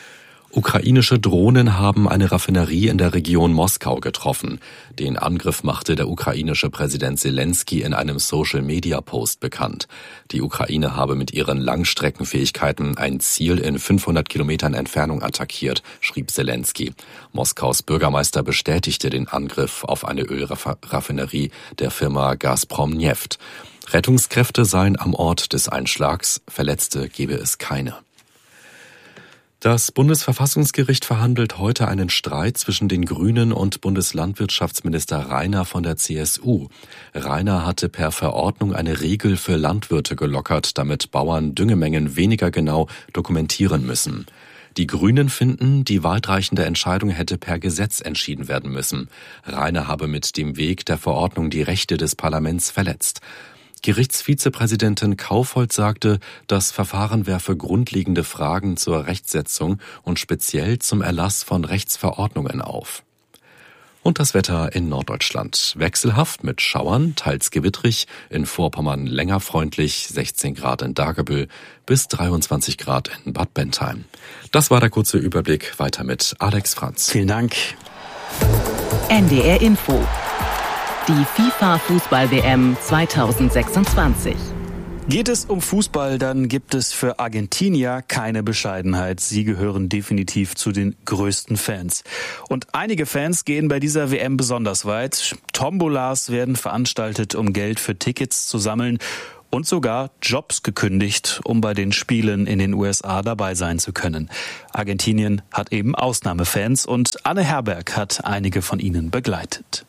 Ukrainische Drohnen haben eine Raffinerie in der Region Moskau getroffen. Den Angriff machte der ukrainische Präsident Selenskyj in einem Social-Media-Post bekannt. Die Ukraine habe mit ihren Langstreckenfähigkeiten ein Ziel in 500 Kilometern Entfernung attackiert, schrieb Selenskyj. Moskaus Bürgermeister bestätigte den Angriff auf eine Ölraffinerie der Firma Gazprom Neft. Rettungskräfte seien am Ort des Einschlags, Verletzte gebe es keine. Das Bundesverfassungsgericht verhandelt heute einen Streit zwischen den Grünen und Bundeslandwirtschaftsminister Rainer von der CSU. Rainer hatte per Verordnung eine Regel für Landwirte gelockert, damit Bauern Düngemengen weniger genau dokumentieren müssen. Die Grünen finden, die weitreichende Entscheidung hätte per Gesetz entschieden werden müssen. Rainer habe mit dem Weg der Verordnung die Rechte des Parlaments verletzt. Gerichtsvizepräsidentin Kaufhold sagte, das Verfahren werfe grundlegende Fragen zur Rechtsetzung und speziell zum Erlass von Rechtsverordnungen auf. Und das Wetter in Norddeutschland. Wechselhaft mit Schauern, teils gewittrig, in Vorpommern länger freundlich, 16 Grad in Dagebüll bis 23 Grad in Bad Bentheim. Das war der kurze Überblick. Weiter mit Alex Franz. Vielen Dank. NDR Info. Die FIFA-Fußball-WM 2026. Geht es um Fußball, dann gibt es für Argentinier keine Bescheidenheit. Sie gehören definitiv zu den größten Fans. Und einige Fans gehen bei dieser WM besonders weit. Tombolas werden veranstaltet, um Geld für Tickets zu sammeln. Und sogar Jobs gekündigt, um bei den Spielen in den USA dabei sein zu können. Argentinien hat eben Ausnahmefans und Anne Herberg hat einige von ihnen begleitet.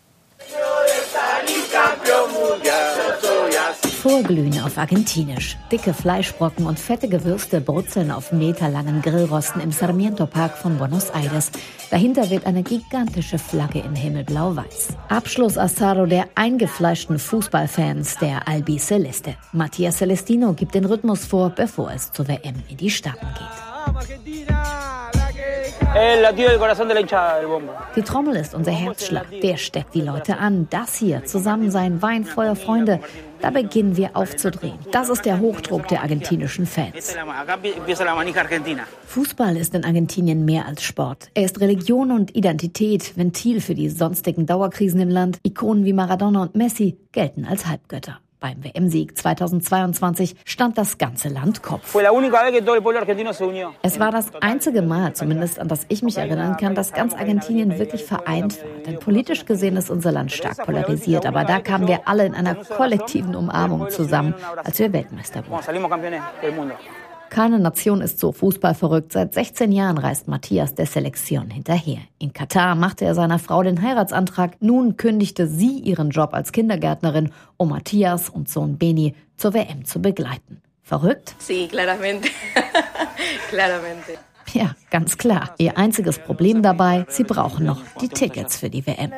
Vorglühen auf Argentinisch. Dicke Fleischbrocken und fettige Würste brutzeln auf meterlangen Grillrosten im Sarmiento Park von Buenos Aires. Dahinter weht eine gigantische Flagge in himmelblau-weiß. Abschluss-Asado der eingefleischten Fußballfans der Albiceleste. Matías Celestino gibt den Rhythmus vor, bevor es zur WM in die Staaten geht. Die Trommel ist unser Herzschlag, der steckt die Leute an. Das hier, Zusammensein, Wein, Feuer, Freunde, da beginnen wir aufzudrehen. Das ist der Hochdruck der argentinischen Fans. Fußball ist in Argentinien mehr als Sport. Er ist Religion und Identität, Ventil für die sonstigen Dauerkrisen im Land. Ikonen wie Maradona und Messi gelten als Halbgötter. Beim WM-Sieg 2022 stand das ganze Land Kopf. Es war das einzige Mal, zumindest an das ich mich erinnern kann, dass ganz Argentinien wirklich vereint war. Denn politisch gesehen ist unser Land stark polarisiert. Aber da kamen wir alle in einer kollektiven Umarmung zusammen, als wir Weltmeister wurden. Keine Nation ist so fußballverrückt. Seit 16 Jahren reist Matías der Selección hinterher. In Katar machte er seiner Frau den Heiratsantrag. Nun kündigte sie ihren Job als Kindergärtnerin, um Matías und Sohn Beni zur WM zu begleiten. Verrückt? Sí, claramente. Claramente. Ja, ganz klar. Ihr einziges Problem dabei, sie brauchen noch die Tickets für die WM.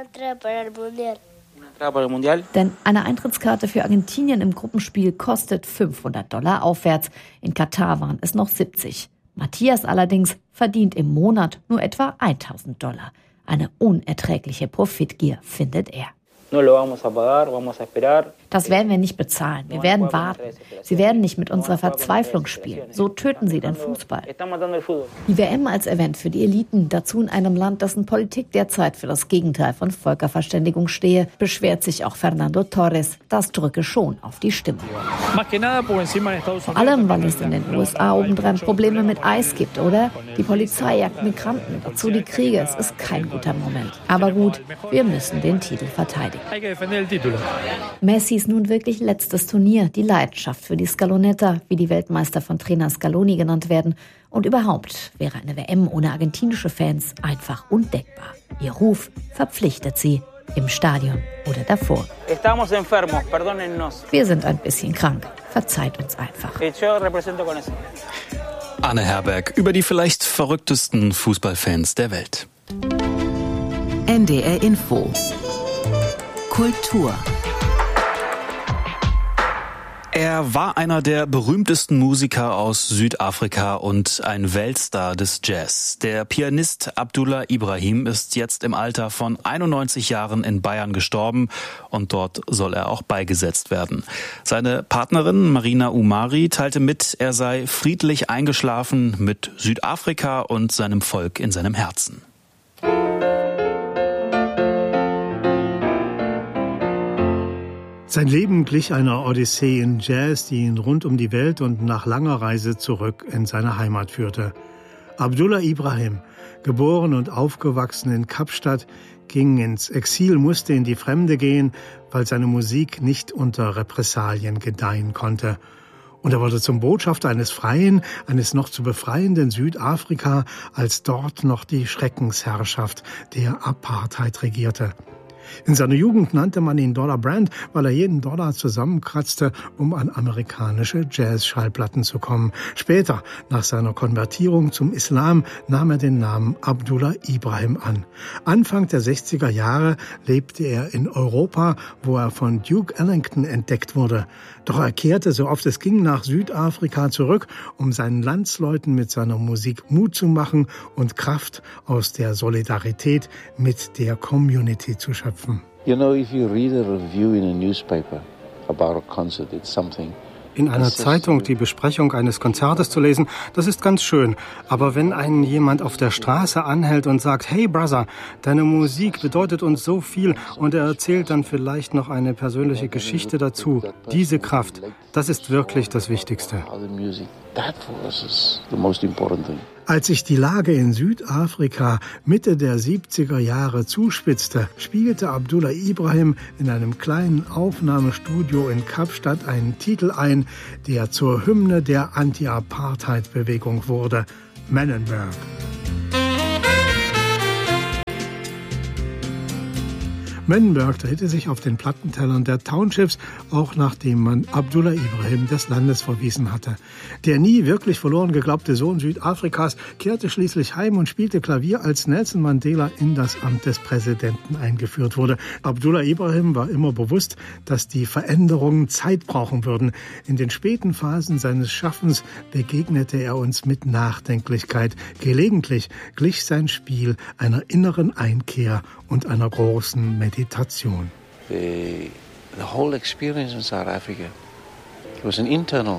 Denn eine Eintrittskarte für Argentinien im Gruppenspiel kostet $500 aufwärts. In Katar waren es noch 70. Matías allerdings verdient im Monat nur etwa $1.000. Eine unerträgliche Profitgier, findet er. Das werden wir nicht bezahlen. Wir werden warten. Sie werden nicht mit unserer Verzweiflung spielen. So töten sie den Fußball. Die WM als Event für die Eliten, dazu in einem Land, dessen Politik derzeit für das Gegenteil von Völkerverständigung stehe, beschwert sich auch Fernando Torres. Das drücke schon auf die Stimmung. Vor allem, weil es in den USA obendrein Probleme mit Eis gibt, oder? Die Polizei jagt Migranten, dazu die Kriege. Es ist kein guter Moment. Aber gut, wir müssen den Titel verteidigen. Messis nun wirklich letztes Turnier, die Leidenschaft für die Scaloneta, wie die Weltmeister von Trainer Scaloni genannt werden. Und überhaupt wäre eine WM ohne argentinische Fans einfach undenkbar. Ihr Ruf verpflichtet sie im Stadion oder davor. Wir sind ein bisschen krank. Verzeiht uns einfach. Anne Herberg über die vielleicht verrücktesten Fußballfans der Welt. NDR Info. Kultur. Er war einer der berühmtesten Musiker aus Südafrika und ein Weltstar des Jazz. Der Pianist Abdullah Ibrahim ist jetzt im Alter von 91 Jahren in Bayern gestorben und dort soll er auch beigesetzt werden. Seine Partnerin Marina Umari teilte mit, er sei friedlich eingeschlafen mit Südafrika und seinem Volk in seinem Herzen. Sein Leben glich einer Odyssee in Jazz, die ihn rund um die Welt und nach langer Reise zurück in seine Heimat führte. Abdullah Ibrahim, geboren und aufgewachsen in Kapstadt, ging ins Exil, musste in die Fremde gehen, weil seine Musik nicht unter Repressalien gedeihen konnte. Und er wurde zum Botschafter eines freien, eines noch zu befreienden Südafrika, als dort noch die Schreckensherrschaft der Apartheid regierte. In seiner Jugend nannte man ihn Dollar Brand, weil er jeden Dollar zusammenkratzte, um an amerikanische Jazz-Schallplatten zu kommen. Später, nach seiner Konvertierung zum Islam, nahm er den Namen Abdullah Ibrahim an. Anfang der 60er Jahre lebte er in Europa, wo er von Duke Ellington entdeckt wurde. Doch er kehrte, so oft es ging, nach Südafrika zurück, um seinen Landsleuten mit seiner Musik Mut zu machen und Kraft aus der Solidarität mit der Community zu schöpfen. You know, if you read a review in a newspaper about a concert, it's something. In einer Zeitung die Besprechung eines Konzertes zu lesen, das ist ganz schön. Aber wenn einen jemand auf der Straße anhält und sagt, hey Brother, deine Musik bedeutet uns so viel, und er erzählt dann vielleicht noch eine persönliche Geschichte dazu, diese Kraft, das ist wirklich das Wichtigste. Als sich die Lage in Südafrika Mitte der 70er Jahre zuspitzte, spielte Abdullah Ibrahim in einem kleinen Aufnahmestudio in Kapstadt einen Titel ein, der zur Hymne der Anti-Apartheid-Bewegung wurde, Menenberg. Menenberg drehte sich auf den Plattentellern der Townships, auch nachdem man Abdullah Ibrahim des Landes verwiesen hatte. Der nie wirklich verloren geglaubte Sohn Südafrikas kehrte schließlich heim und spielte Klavier, als Nelson Mandela in das Amt des Präsidenten eingeführt wurde. Abdullah Ibrahim war immer bewusst, dass die Veränderungen Zeit brauchen würden. In den späten Phasen seines Schaffens begegnete er uns mit Nachdenklichkeit. Gelegentlich glich sein Spiel einer inneren Einkehr und einer großen Meditation. The whole experience in South Africa was an internal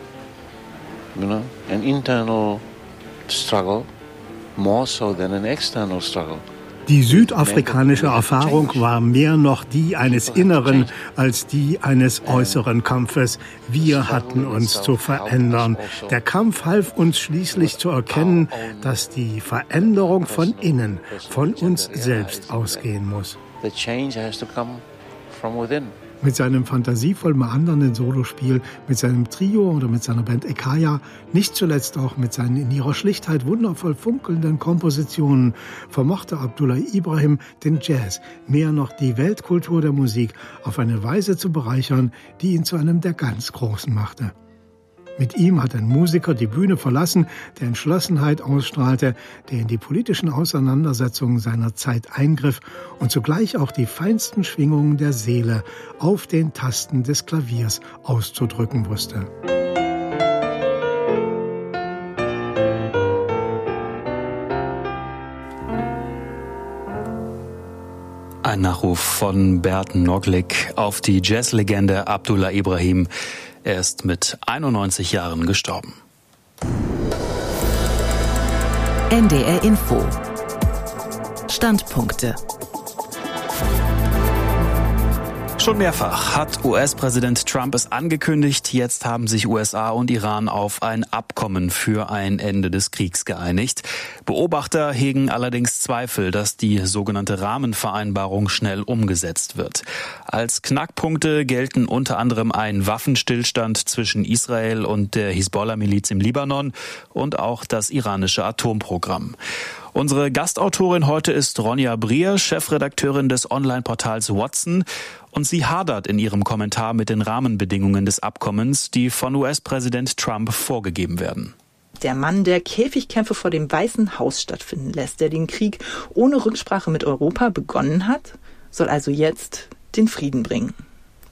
struggle, more so than an external struggle. Die südafrikanische Erfahrung war mehr noch die eines inneren als die eines äußeren Kampfes. Wir hatten uns zu verändern. Der Kampf half uns schließlich zu erkennen, dass die Veränderung von innen, von uns selbst ausgehen muss. The change has to come from within. Mit seinem fantasievoll meandernden Solospiel, mit seinem Trio oder mit seiner Band Ekaya, nicht zuletzt auch mit seinen in ihrer Schlichtheit wundervoll funkelnden Kompositionen, vermochte Abdullah Ibrahim den Jazz, mehr noch die Weltkultur der Musik, auf eine Weise zu bereichern, die ihn zu einem der ganz Großen machte. Mit ihm hat ein Musiker die Bühne verlassen, der Entschlossenheit ausstrahlte, der in die politischen Auseinandersetzungen seiner Zeit eingriff und zugleich auch die feinsten Schwingungen der Seele auf den Tasten des Klaviers auszudrücken wusste. Ein Nachruf von Bert Noglick auf die Jazzlegende Abdullah Ibrahim. Er ist mit 91 Jahren gestorben. NDR Info. Standpunkte. Schon mehrfach hat US-Präsident Trump es angekündigt. Jetzt haben sich USA und Iran auf ein Abkommen für ein Ende des Kriegs geeinigt. Beobachter hegen allerdings Zweifel, dass die sogenannte Rahmenvereinbarung schnell umgesetzt wird. Als Knackpunkte gelten unter anderem ein Waffenstillstand zwischen Israel und der Hisbollah-Miliz im Libanon und auch das iranische Atomprogramm. Unsere Gastautorin heute ist Ronja Brier, Chefredakteurin des Online-Portals Watson. Und sie hadert in ihrem Kommentar mit den Rahmenbedingungen des Abkommens, die von US-Präsident Trump vorgegeben werden. Der Mann, der Käfigkämpfe vor dem Weißen Haus stattfinden lässt, der den Krieg ohne Rücksprache mit Europa begonnen hat, soll also jetzt den Frieden bringen.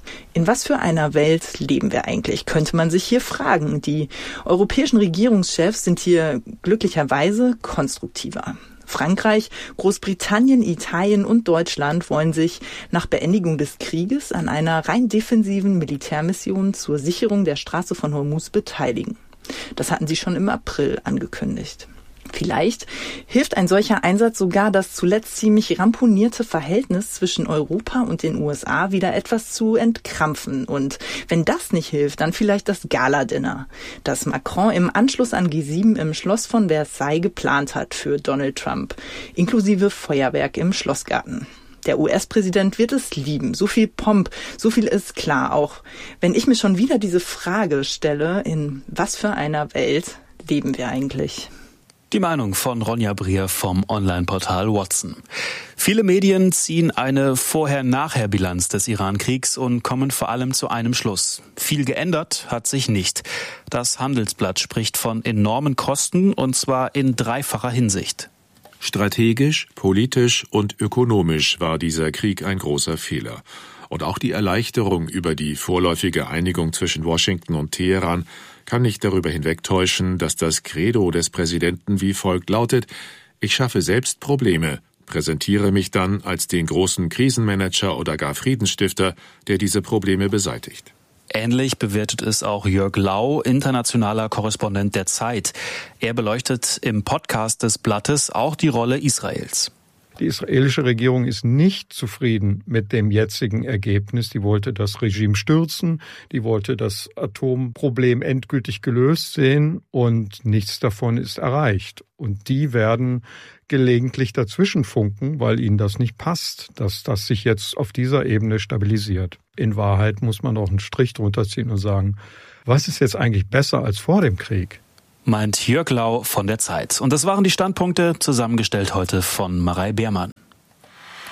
In was für einer Welt leben wir eigentlich, könnte man sich hier fragen. Die europäischen Regierungschefs sind hier glücklicherweise konstruktiver. Frankreich, Großbritannien, Italien und Deutschland wollen sich nach Beendigung des Krieges an einer rein defensiven Militärmission zur Sicherung der Straße von Hormuz beteiligen. Das hatten sie schon im April angekündigt. Vielleicht hilft ein solcher Einsatz sogar, das zuletzt ziemlich ramponierte Verhältnis zwischen Europa und den USA wieder etwas zu entkrampfen. Und wenn das nicht hilft, dann vielleicht das Gala-Dinner, das Macron im Anschluss an G7 im Schloss von Versailles geplant hat für Donald Trump, inklusive Feuerwerk im Schlossgarten. Der US-Präsident wird es lieben. So viel Pomp, so viel ist klar. Auch wenn ich mir schon wieder diese Frage stelle, in was für einer Welt leben wir eigentlich? Die Meinung von Ronja Brier vom Online-Portal Watson. Viele Medien ziehen eine Vorher-Nachher-Bilanz des Iran-Kriegs und kommen vor allem zu einem Schluss. Viel geändert hat sich nicht. Das Handelsblatt spricht von enormen Kosten, und zwar in dreifacher Hinsicht. Strategisch, politisch und ökonomisch war dieser Krieg ein großer Fehler. Und auch die Erleichterung über die vorläufige Einigung zwischen Washington und Teheran kann nicht darüber hinwegtäuschen, dass das Credo des Präsidenten wie folgt lautet: Ich schaffe selbst Probleme, präsentiere mich dann als den großen Krisenmanager oder gar Friedensstifter, der diese Probleme beseitigt. Ähnlich bewertet es auch Jörg Lau, internationaler Korrespondent der Zeit. Er beleuchtet im Podcast des Blattes auch die Rolle Israels. Die israelische Regierung ist nicht zufrieden mit dem jetzigen Ergebnis. Die wollte das Regime stürzen, die wollte das Atomproblem endgültig gelöst sehen, und nichts davon ist erreicht. Und die werden gelegentlich dazwischen funken, weil ihnen das nicht passt, dass das sich jetzt auf dieser Ebene stabilisiert. In Wahrheit muss man auch einen Strich drunter ziehen und sagen, was ist jetzt eigentlich besser als vor dem Krieg? Meint Jörg Lau von der Zeit. Und das waren die Standpunkte, zusammengestellt heute von Marei Beermann.